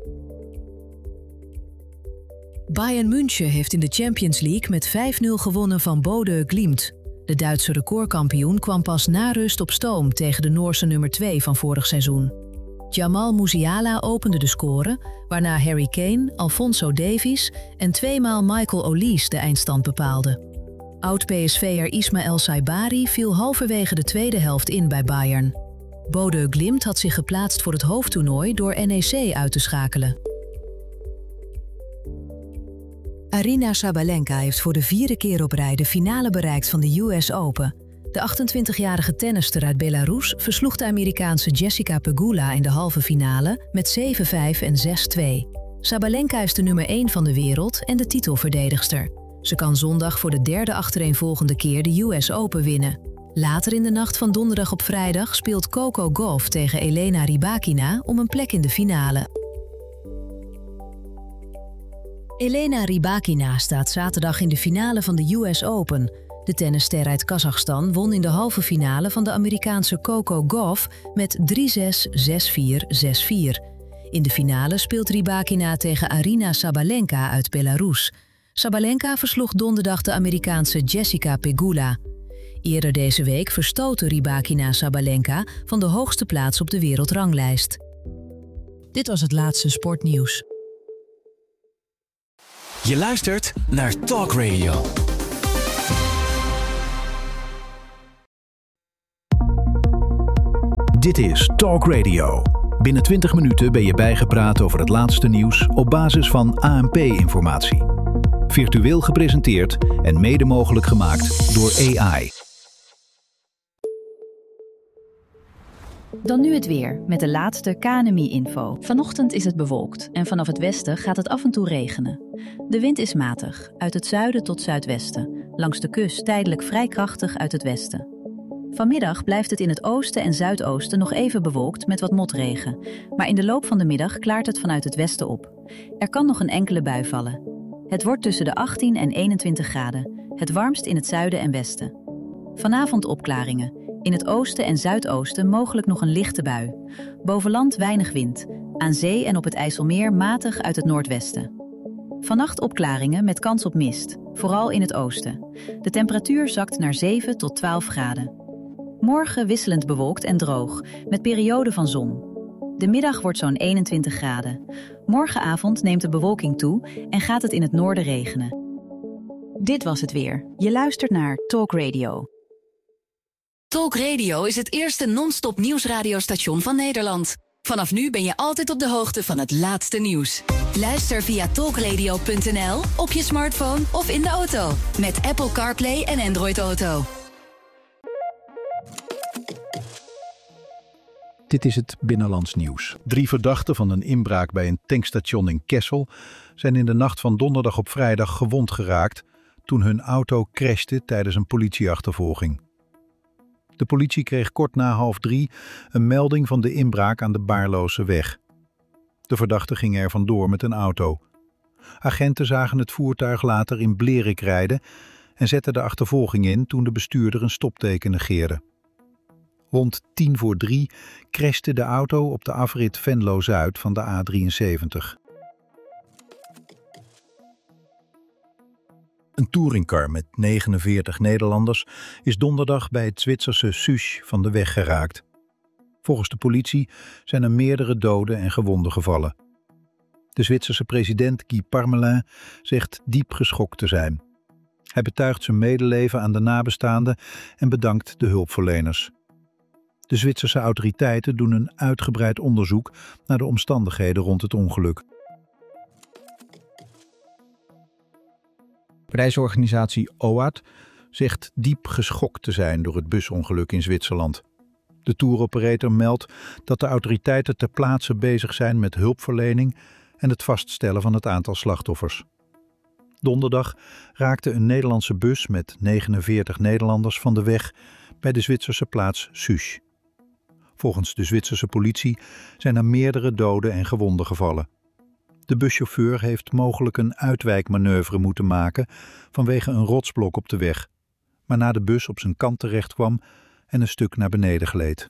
Bayern München heeft in de Champions League met vijf-nul gewonnen van Bodø Glimt. De Duitse recordkampioen kwam pas na rust op stoom tegen de Noorse nummer twee van vorig seizoen. Jamal Musiala opende de score, waarna Harry Kane, Alphonso Davies en tweemaal Michael Olise de eindstand bepaalden. Oud-P S V'er Ismaël Saibari viel halverwege de tweede helft in bij Bayern. Bodø Glimt had zich geplaatst voor het hoofdtoernooi door N E C uit te schakelen. Aryna Sabalenka heeft voor de vierde keer op rij de finale bereikt van de U S Open. De achtentwintigjarige tennister uit Belarus versloeg de Amerikaanse Jessica Pegula in de halve finale met zeven vijf en zes twee. Sabalenka is de nummer één van de wereld en de titelverdedigster. Ze kan zondag voor de derde achtereenvolgende keer de U S Open winnen. Later in de nacht van donderdag op vrijdag speelt Coco Gauff tegen Elena Rybakina om een plek in de finale. Elena Rybakina staat zaterdag in de finale van de U S Open. De tennisster uit Kazachstan won in de halve finale van de Amerikaanse Coco Gauff met drie zes, zes vier, zes vier. In de finale speelt Rybakina tegen Aryna Sabalenka uit Belarus. Sabalenka versloeg donderdag de Amerikaanse Jessica Pegula. Eerder deze week verstootte Rybakina Sabalenka van de hoogste plaats op de wereldranglijst. Dit was het laatste sportnieuws. Je luistert naar Talk Radio. Dit is Talk Radio. Binnen twintig minuten ben je bijgepraat over het laatste nieuws op basis van A N P-informatie. Virtueel gepresenteerd en mede mogelijk gemaakt door A I. Dan nu het weer met de laatste K N M I-info. Vanochtend is het bewolkt en vanaf het westen gaat het af en toe regenen. De wind is matig, uit het zuiden tot zuidwesten. Langs de kust tijdelijk vrij krachtig uit het westen. Vanmiddag blijft het in het oosten en zuidoosten nog even bewolkt met wat motregen. Maar in de loop van de middag klaart het vanuit het westen op. Er kan nog een enkele bui vallen. Het wordt tussen de achttien en eenentwintig graden. Het warmst in het zuiden en westen. Vanavond opklaringen. In het oosten en zuidoosten mogelijk nog een lichte bui. Boven land weinig wind. Aan zee en op het IJsselmeer matig uit het noordwesten. Vannacht opklaringen met kans op mist, vooral in het oosten. De temperatuur zakt naar zeven tot twaalf graden. Morgen wisselend bewolkt en droog, met perioden van zon. De middag wordt zo'n eenentwintig graden. Morgenavond neemt de bewolking toe en gaat het in het noorden regenen. Dit was het weer. Je luistert naar Talk Radio. Talk Radio is het eerste non-stop nieuwsradiostation van Nederland. Vanaf nu ben je altijd op de hoogte van het laatste nieuws. Luister via talkradio punt n l, op je smartphone of in de auto. Met Apple CarPlay en Android Auto. Dit is het Binnenlands Nieuws. Drie verdachten van een inbraak bij een tankstation in Kessel zijn in de nacht van donderdag op vrijdag gewond geraakt toen hun auto crashte tijdens een politieachtervolging. De politie kreeg kort na half drie een melding van de inbraak aan de Baarlose weg. De verdachten gingen er vandoor met een auto. Agenten zagen het voertuig later in Blerik rijden en zetten de achtervolging in toen de bestuurder een stopteken negeerde. Rond tien voor drie crashte de auto op de afrit Venlo-Zuid van de A drieënzeventig. Een touringcar met negenenveertig Nederlanders is donderdag bij het Zwitserse Susch van de weg geraakt. Volgens de politie zijn er meerdere doden en gewonden gevallen. De Zwitserse president Guy Parmelin zegt diep geschokt te zijn. Hij betuigt zijn medeleven aan de nabestaanden en bedankt de hulpverleners. De Zwitserse autoriteiten doen een uitgebreid onderzoek naar de omstandigheden rond het ongeluk. Reisorganisatie O A D zegt diep geschokt te zijn door het busongeluk in Zwitserland. De touroperator meldt dat de autoriteiten ter plaatse bezig zijn met hulpverlening en het vaststellen van het aantal slachtoffers. Donderdag raakte een Nederlandse bus met negenenveertig Nederlanders van de weg bij de Zwitserse plaats Susch. Volgens de Zwitserse politie zijn er meerdere doden en gewonden gevallen. De buschauffeur heeft mogelijk een uitwijkmanoeuvre moeten maken vanwege een rotsblok op de weg, waarna de bus op zijn kant terecht kwam en een stuk naar beneden gleed.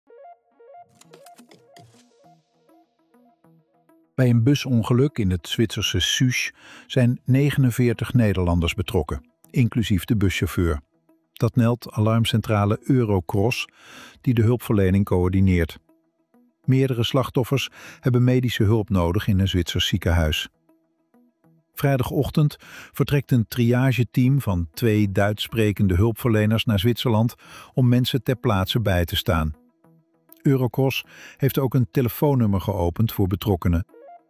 Bij een busongeluk in het Zwitserse Susch zijn negenenveertig Nederlanders betrokken, inclusief de buschauffeur. Dat meldt alarmcentrale Eurocross, die de hulpverlening coördineert. Meerdere slachtoffers hebben medische hulp nodig in een Zwitsers ziekenhuis. Vrijdagochtend vertrekt een triageteam van twee Duits sprekende hulpverleners naar Zwitserland om mensen ter plaatse bij te staan. Eurocross heeft ook een telefoonnummer geopend voor betrokkenen.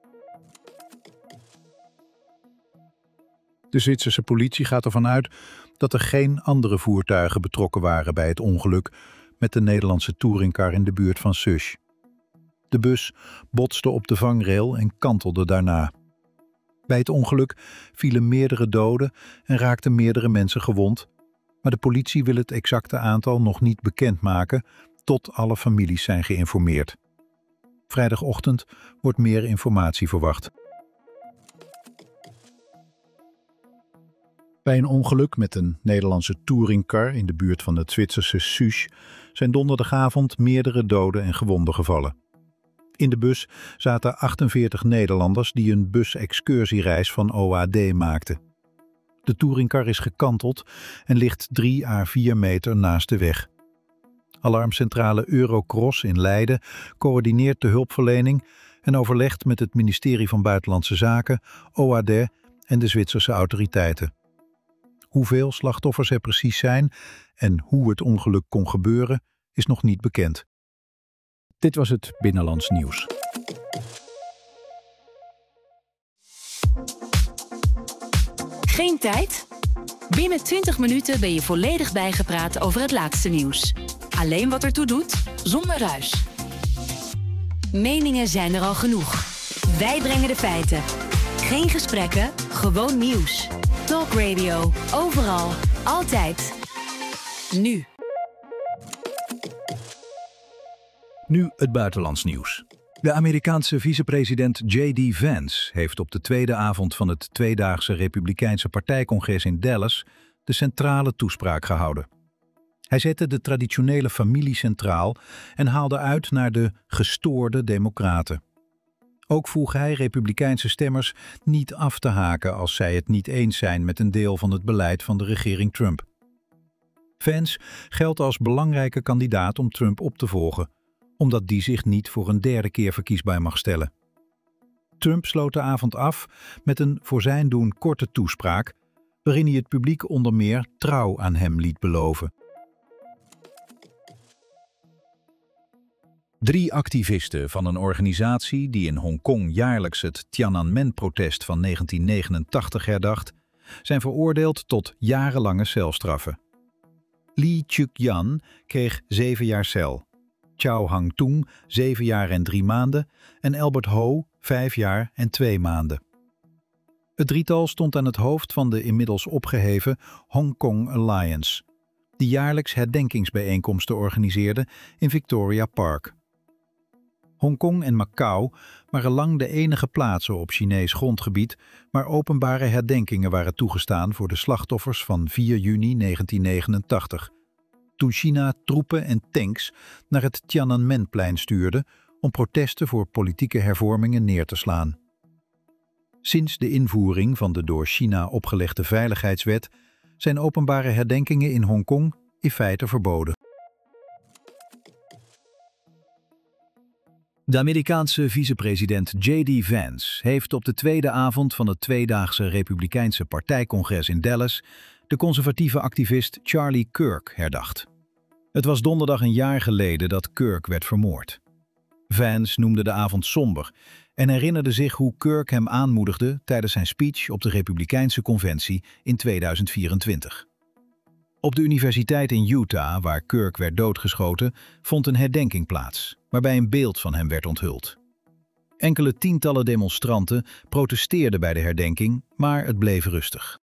De Zwitserse politie gaat ervan uit dat er geen andere voertuigen betrokken waren bij het ongeluk met de Nederlandse touringcar in de buurt van Susch. De bus botste op de vangrail en kantelde daarna. Bij het ongeluk vielen meerdere doden en raakten meerdere mensen gewond, maar de politie wil het exacte aantal nog niet bekendmaken tot alle families zijn geïnformeerd. Vrijdagochtend wordt meer informatie verwacht. Bij een ongeluk met een Nederlandse touringcar in de buurt van het Zwitserse Susch zijn donderdagavond meerdere doden en gewonden gevallen. In de bus zaten achtenveertig Nederlanders die een bus-excursiereis van O A D maakten. De touringcar is gekanteld en ligt drie à vier meter naast de weg. Alarmcentrale Eurocross in Leiden coördineert de hulpverlening en overlegt met het ministerie van Buitenlandse Zaken, O A D en de Zwitserse autoriteiten. Hoeveel slachtoffers er precies zijn en hoe het ongeluk kon gebeuren, is nog niet bekend. Dit was het Binnenlands Nieuws. Geen tijd? Binnen twintig minuten ben je volledig bijgepraat over het laatste nieuws. Alleen wat ertoe doet, zonder ruis. Meningen zijn er al genoeg. Wij brengen de feiten. Geen gesprekken, gewoon nieuws. Talk Radio, overal, altijd. Nu. Nu het buitenlands nieuws. De Amerikaanse vicepresident J D Vance heeft op de tweede avond van het tweedaagse Republikeinse partijcongres in Dallas de centrale toespraak gehouden. Hij zette de traditionele familie centraal en haalde uit naar de gestoorde democraten. Ook vroeg hij Republikeinse stemmers niet af te haken als zij het niet eens zijn met een deel van het beleid van de regering Trump. Vance geldt als belangrijke kandidaat om Trump op te volgen, omdat die zich niet voor een derde keer verkiesbaar mag stellen. Trump sloot de avond af met een voor zijn doen korte toespraak, waarin hij het publiek onder meer trouw aan hem liet beloven. Drie activisten van een organisatie die in Hongkong jaarlijks het Tiananmen-protest van negentien negenentachtig herdacht, zijn veroordeeld tot jarenlange celstraffen. Lee Chuk-yan kreeg zeven jaar cel, Chao Hang-tung zeven jaar en drie maanden en Albert Ho vijf jaar en twee maanden. Het drietal stond aan het hoofd van de inmiddels opgeheven Hong Kong Alliance, die jaarlijks herdenkingsbijeenkomsten organiseerde in Victoria Park. Hongkong en Macau waren lang de enige plaatsen op Chinees grondgebied waar openbare herdenkingen waren toegestaan voor de slachtoffers van vier juni negentien negenentachtig, toen China troepen en tanks naar het Tiananmenplein stuurde om protesten voor politieke hervormingen neer te slaan. Sinds de invoering van de door China opgelegde veiligheidswet zijn openbare herdenkingen in Hongkong in feite verboden. De Amerikaanse vicepresident J D Vance heeft op de tweede avond van het tweedaagse Republikeinse partijcongres in Dallas de conservatieve activist Charlie Kirk herdacht. Het was donderdag een jaar geleden dat Kirk werd vermoord. Vance noemde de avond somber en herinnerde zich hoe Kirk hem aanmoedigde tijdens zijn speech op de Republikeinse conventie in tweeduizend vierentwintig. Op de universiteit in Utah, waar Kirk werd doodgeschoten, vond een herdenking plaats, waarbij een beeld van hem werd onthuld. Enkele tientallen demonstranten protesteerden bij de herdenking, maar het bleef rustig.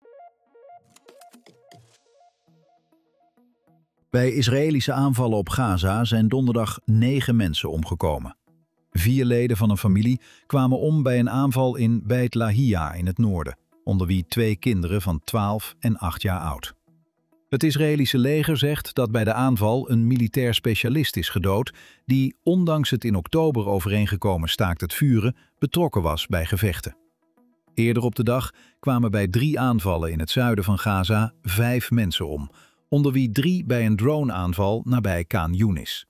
Bij Israëlische aanvallen op Gaza zijn donderdag negen mensen omgekomen. Vier leden van een familie kwamen om bij een aanval in Beit Lahia in het noorden, onder wie twee kinderen van twaalf en acht jaar oud. Het Israëlische leger zegt dat bij de aanval een militair specialist is gedood die, ondanks het in oktober overeengekomen staakt het vuren, betrokken was bij gevechten. Eerder op de dag kwamen bij drie aanvallen in het zuiden van Gaza vijf mensen om, onder wie drie bij een droneaanval nabij Khan Yunis.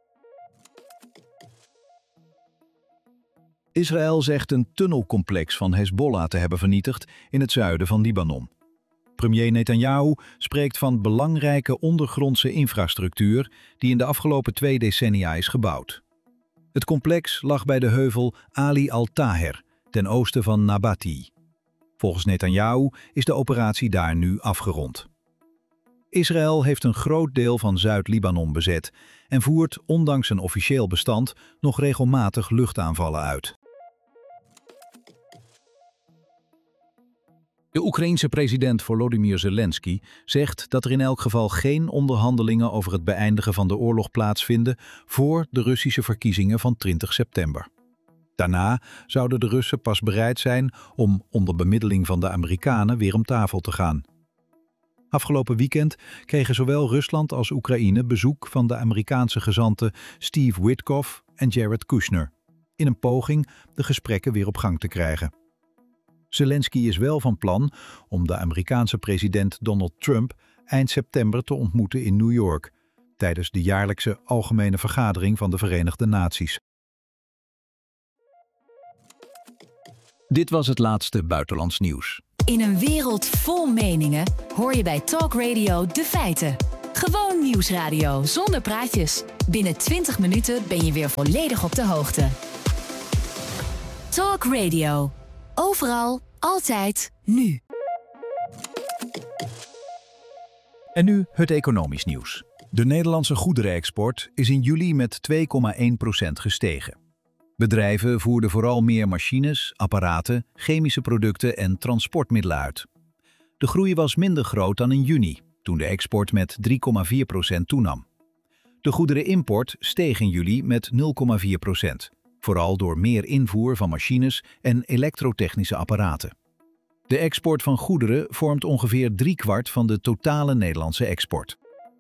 Israël zegt een tunnelcomplex van Hezbollah te hebben vernietigd in het zuiden van Libanon. Premier Netanyahu spreekt van belangrijke ondergrondse infrastructuur die in de afgelopen twee decennia is gebouwd. Het complex lag bij de heuvel Ali al-Taher, ten oosten van Nabati. Volgens Netanyahu is de operatie daar nu afgerond. Israël heeft een groot deel van Zuid-Libanon bezet en voert, ondanks een officieel bestand, nog regelmatig luchtaanvallen uit. De Oekraïense president Volodymyr Zelensky zegt dat er in elk geval geen onderhandelingen over het beëindigen van de oorlog plaatsvinden voor de Russische verkiezingen van twintig september. Daarna zouden de Russen pas bereid zijn om onder bemiddeling van de Amerikanen weer om tafel te gaan. Afgelopen weekend kregen zowel Rusland als Oekraïne bezoek van de Amerikaanse gezanten Steve Witkoff en Jared Kushner, in een poging de gesprekken weer op gang te krijgen. Zelensky is wel van plan om de Amerikaanse president Donald Trump eind september te ontmoeten in New York, tijdens de jaarlijkse Algemene Vergadering van de Verenigde Naties. Dit was het laatste buitenlands nieuws. In een wereld vol meningen hoor je bij Talk Radio de feiten. Gewoon nieuwsradio zonder praatjes. Binnen twintig minuten ben je weer volledig op de hoogte. Talk Radio. Overal, altijd, nu. En nu het economisch nieuws. De Nederlandse goederenexport is in juli met twee komma één procent gestegen. Bedrijven voerden vooral meer machines, apparaten, chemische producten en transportmiddelen uit. De groei was minder groot dan in juni, toen de export met drie komma vier procent toenam. De goederenimport steeg in juli met nul komma vier procent, vooral door meer invoer van machines en elektrotechnische apparaten. De export van goederen vormt ongeveer driekwart van de totale Nederlandse export.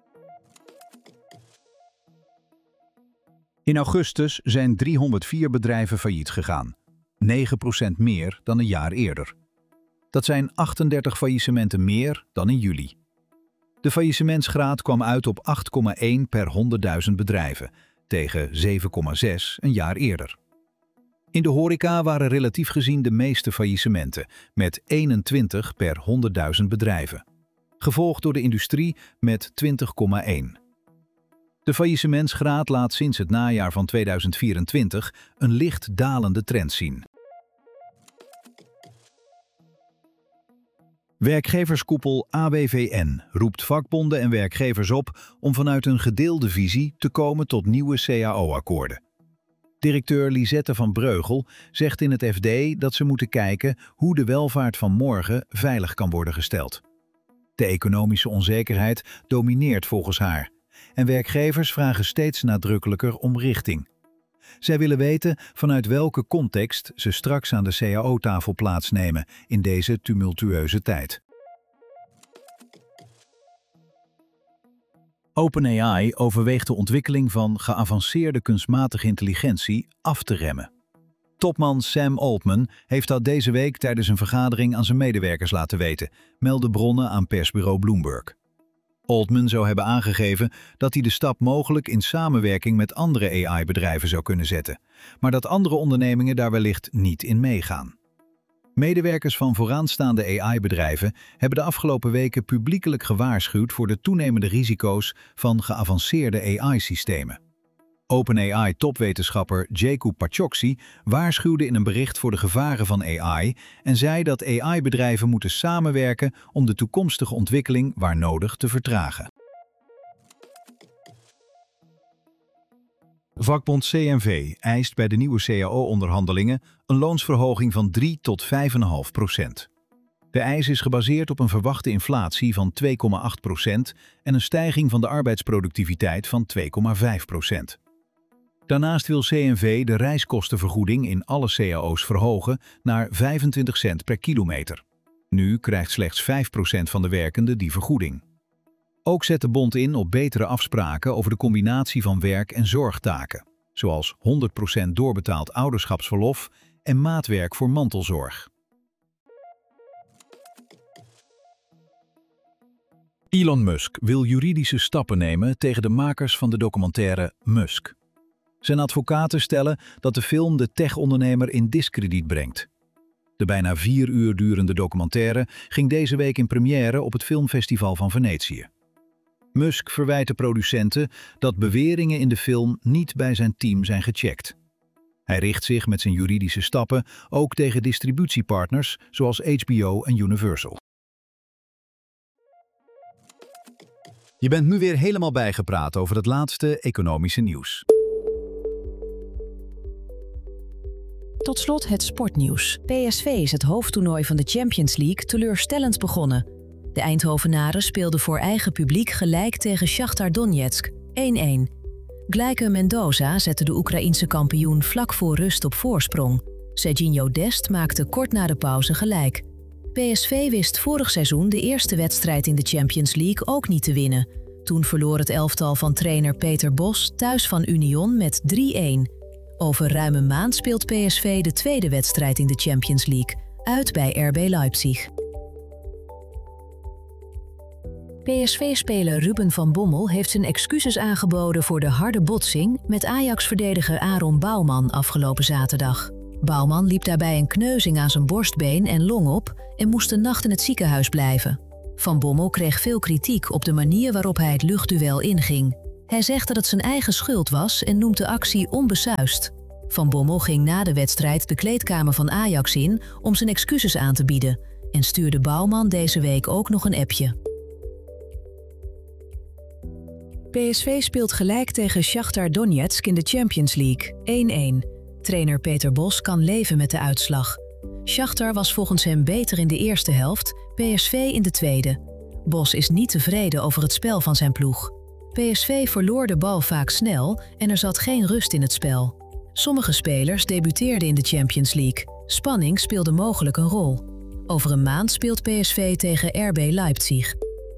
In augustus zijn driehonderdvier bedrijven failliet gegaan, negen procent meer dan een jaar eerder. Dat zijn achtendertig faillissementen meer dan in juli. De faillissementsgraad kwam uit op acht komma één per honderdduizend bedrijven, tegen zeven komma zes een jaar eerder. In de horeca waren relatief gezien de meeste faillissementen, met eenentwintig per honderdduizend bedrijven, gevolgd door de industrie met twintig komma één. De faillissementsgraad laat sinds het najaar van tweeduizend vierentwintig een licht dalende trend zien. Werkgeverskoepel A B V N roept vakbonden en werkgevers op om vanuit een gedeelde visie te komen tot nieuwe C A O-akkoorden. Directeur Lisette van Breugel zegt in het F D dat ze moeten kijken hoe de welvaart van morgen veilig kan worden gesteld. De economische onzekerheid domineert volgens haar en werkgevers vragen steeds nadrukkelijker om richting. Zij willen weten vanuit welke context ze straks aan de C A O-tafel plaatsnemen in deze tumultueuze tijd. OpenAI overweegt de ontwikkeling van geavanceerde kunstmatige intelligentie af te remmen. Topman Sam Altman heeft dat deze week tijdens een vergadering aan zijn medewerkers laten weten, melden bronnen aan persbureau Bloomberg. Altman zou hebben aangegeven dat hij de stap mogelijk in samenwerking met andere A I-bedrijven zou kunnen zetten, maar dat andere ondernemingen daar wellicht niet in meegaan. Medewerkers van vooraanstaande A I-bedrijven hebben de afgelopen weken publiekelijk gewaarschuwd voor de toenemende risico's van geavanceerde A I-systemen. OpenAI-topwetenschapper Jacob Pachoksi waarschuwde in een bericht voor de gevaren van A I en zei dat A I-bedrijven moeten samenwerken om de toekomstige ontwikkeling waar nodig te vertragen. Vakbond C N V eist bij de nieuwe C A O-onderhandelingen een loonsverhoging van drie tot vijf komma vijf procent. De eis is gebaseerd op een verwachte inflatie van twee komma acht procent en een stijging van de arbeidsproductiviteit van twee komma vijf procent. Daarnaast wil C N V de reiskostenvergoeding in alle C A O's verhogen naar vijfentwintig cent per kilometer. Nu krijgt slechts vijf procent van de werkenden die vergoeding. Ook zet de bond in op betere afspraken over de combinatie van werk- en zorgtaken, zoals honderd procent doorbetaald ouderschapsverlof en maatwerk voor mantelzorg. Elon Musk wil juridische stappen nemen tegen de makers van de documentaire Musk. Zijn advocaten stellen dat de film de tech-ondernemer in diskrediet brengt. De bijna vier uur durende documentaire ging deze week in première op het Filmfestival van Venetië. Musk verwijt de producenten dat beweringen in de film niet bij zijn team zijn gecheckt. Hij richt zich met zijn juridische stappen ook tegen distributiepartners zoals H B O en Universal. Je bent nu weer helemaal bijgepraat over het laatste economische nieuws. Tot slot het sportnieuws. P S V is het hoofdtoernooi van de Champions League teleurstellend begonnen. De Eindhovenaren speelden voor eigen publiek gelijk tegen Shakhtar Donetsk, één-één. Gleike Mendoza zette de Oekraïense kampioen vlak voor rust op voorsprong. Serginho Dest maakte kort na de pauze gelijk. P S V wist vorig seizoen de eerste wedstrijd in de Champions League ook niet te winnen. Toen verloor het elftal van trainer Peter Bos thuis van Union met drie-één. Over ruim een maand speelt P S V de tweede wedstrijd in de Champions League, uit bij R B Leipzig. P S V-speler Ruben van Bommel heeft zijn excuses aangeboden voor de harde botsing met Ajax-verdediger Aaron Bouwman afgelopen zaterdag. Bouwman liep daarbij een kneuzing aan zijn borstbeen en long op en moest een nacht in het ziekenhuis blijven. Van Bommel kreeg veel kritiek op de manier waarop hij het luchtduel inging. Hij zegt dat het zijn eigen schuld was en noemt de actie onbesuisd. Van Bommel ging na de wedstrijd de kleedkamer van Ajax in om zijn excuses aan te bieden en stuurde Bouwman deze week ook nog een appje. P S V speelt gelijk tegen Shakhtar Donetsk in de Champions League, één-één. Trainer Peter Bos kan leven met de uitslag. Shakhtar was volgens hem beter in de eerste helft, P S V in de tweede. Bos is niet tevreden over het spel van zijn ploeg. P S V verloor de bal vaak snel en er zat geen rust in het spel. Sommige spelers debuteerden in de Champions League. Spanning speelde mogelijk een rol. Over een maand speelt P S V tegen R B Leipzig.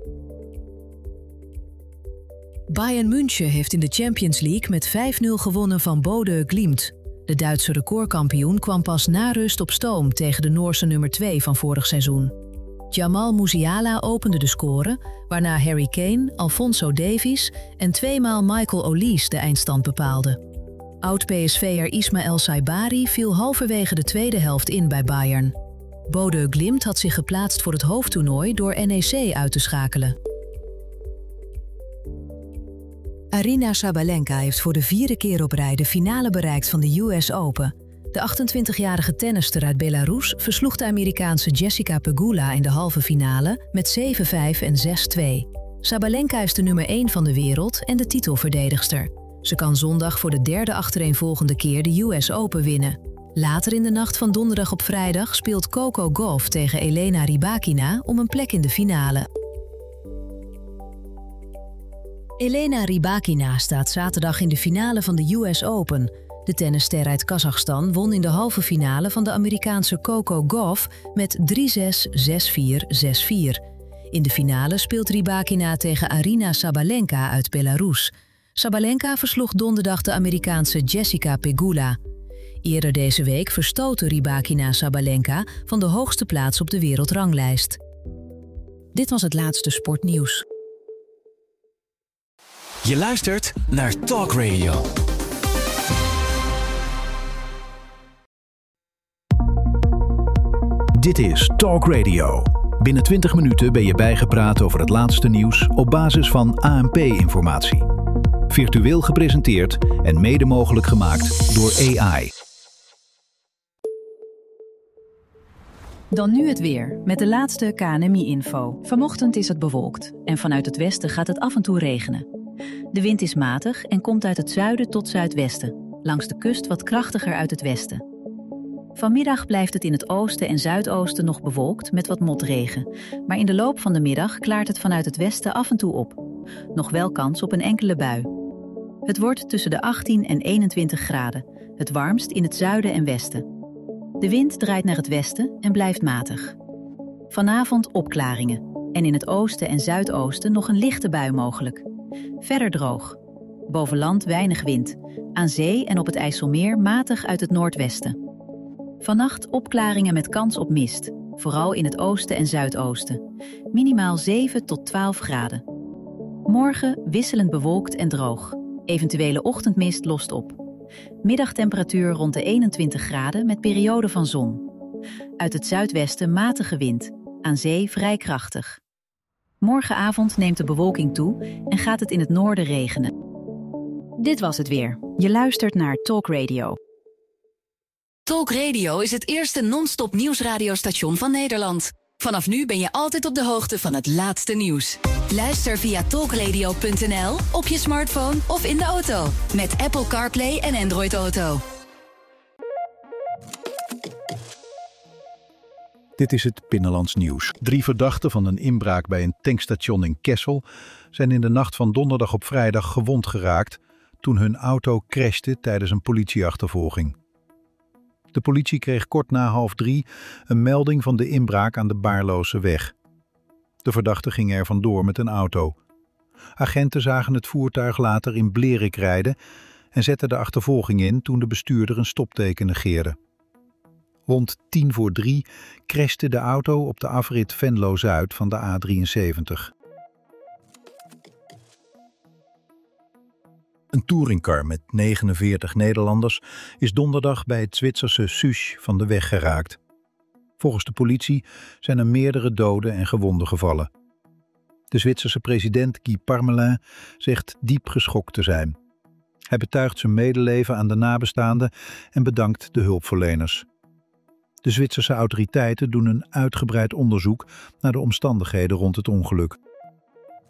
Bayern München heeft in de Champions League met vijf nul gewonnen van Bodø Glimt. De Duitse recordkampioen kwam pas na rust op stoom tegen de Noorse nummer twee van vorig seizoen. Jamal Musiala opende de score, waarna Harry Kane, Alphonso Davies en tweemaal Michael Olise de eindstand bepaalden. Oud-P S V'er Ismaël Saibari viel halverwege de tweede helft in bij Bayern. Bodø Glimt had zich geplaatst voor het hoofdtoernooi door N E C uit te schakelen. Aryna Sabalenka heeft voor de vierde keer op rij de finale bereikt van de U S Open. De achtentwintigjarige tennister uit Belarus versloeg de Amerikaanse Jessica Pegula in de halve finale met zeven vijf en zes twee. Sabalenka is de nummer één van de wereld en de titelverdedigster. Ze kan zondag voor de derde achtereenvolgende keer de U S Open winnen. Later in de nacht van donderdag op vrijdag speelt Coco Gauff tegen Elena Rybakina om een plek in de finale. Elena Rybakina staat zaterdag in de finale van de U S Open. De tennisster uit Kazachstan won in de halve finale van de Amerikaanse Coco Gauff met drie zes, zes vier, zes vier. In de finale speelt Rybakina tegen Aryna Sabalenka uit Belarus. Sabalenka versloeg donderdag de Amerikaanse Jessica Pegula. Eerder deze week verstootte Rybakina Sabalenka van de hoogste plaats op de wereldranglijst. Dit was het laatste sportnieuws. Je luistert naar Talk Radio. Dit is Talk Radio. Binnen twintig minuten ben je bijgepraat over het laatste nieuws op basis van A N P-informatie. Virtueel gepresenteerd en mede mogelijk gemaakt door A I. Dan nu het weer, met de laatste K N M I-info. Vanochtend is het bewolkt en vanuit het westen gaat het af en toe regenen. De wind is matig en komt uit het zuiden tot zuidwesten. Langs de kust wat krachtiger uit het westen. Vanmiddag blijft het in het oosten en zuidoosten nog bewolkt met wat motregen. Maar in de loop van de middag klaart het vanuit het westen af en toe op. Nog wel kans op een enkele bui. Het wordt tussen de achttien en eenentwintig graden. Het warmst in het zuiden en westen. De wind draait naar het westen en blijft matig. Vanavond opklaringen. En in het oosten en zuidoosten nog een lichte bui mogelijk. Verder droog. Boven land weinig wind. Aan zee en op het IJsselmeer matig uit het noordwesten. Vannacht opklaringen met kans op mist. Vooral in het oosten en zuidoosten. Minimaal zeven tot twaalf graden. Morgen wisselend bewolkt en droog. Eventuele ochtendmist lost op. Middagtemperatuur rond de eenentwintig graden met perioden van zon. Uit het zuidwesten matige wind. Aan zee vrij krachtig. Morgenavond neemt de bewolking toe en gaat het in het noorden regenen. Dit was het weer. Je luistert naar Talk Radio. Talk Radio is het eerste non-stop nieuwsradiostation van Nederland. Vanaf nu ben je altijd op de hoogte van het laatste nieuws. Luister via talkradio punt n l, op je smartphone of in de auto. Met Apple CarPlay en Android Auto. Dit is het Binnenlands Nieuws. Drie verdachten van een inbraak bij een tankstation in Kessel zijn in de nacht van donderdag op vrijdag gewond geraakt toen hun auto crashte tijdens een politieachtervolging. De politie kreeg kort na half drie een melding van de inbraak aan de Baarlose weg. De verdachte ging er vandoor met een auto. Agenten zagen het voertuig later in Blerik rijden en zetten de achtervolging in toen de bestuurder een stopteken negeerde. Rond tien voor drie crashte de auto op de afrit Venlo-Zuid van de A drieënzeventig. Een touringcar met negenenveertig Nederlanders is donderdag bij het Zwitserse Susch van de weg geraakt. Volgens de politie zijn er meerdere doden en gewonden gevallen. De Zwitserse president Guy Parmelin zegt diep geschokt te zijn. Hij betuigt zijn medeleven aan de nabestaanden en bedankt de hulpverleners. De Zwitserse autoriteiten doen een uitgebreid onderzoek naar de omstandigheden rond het ongeluk.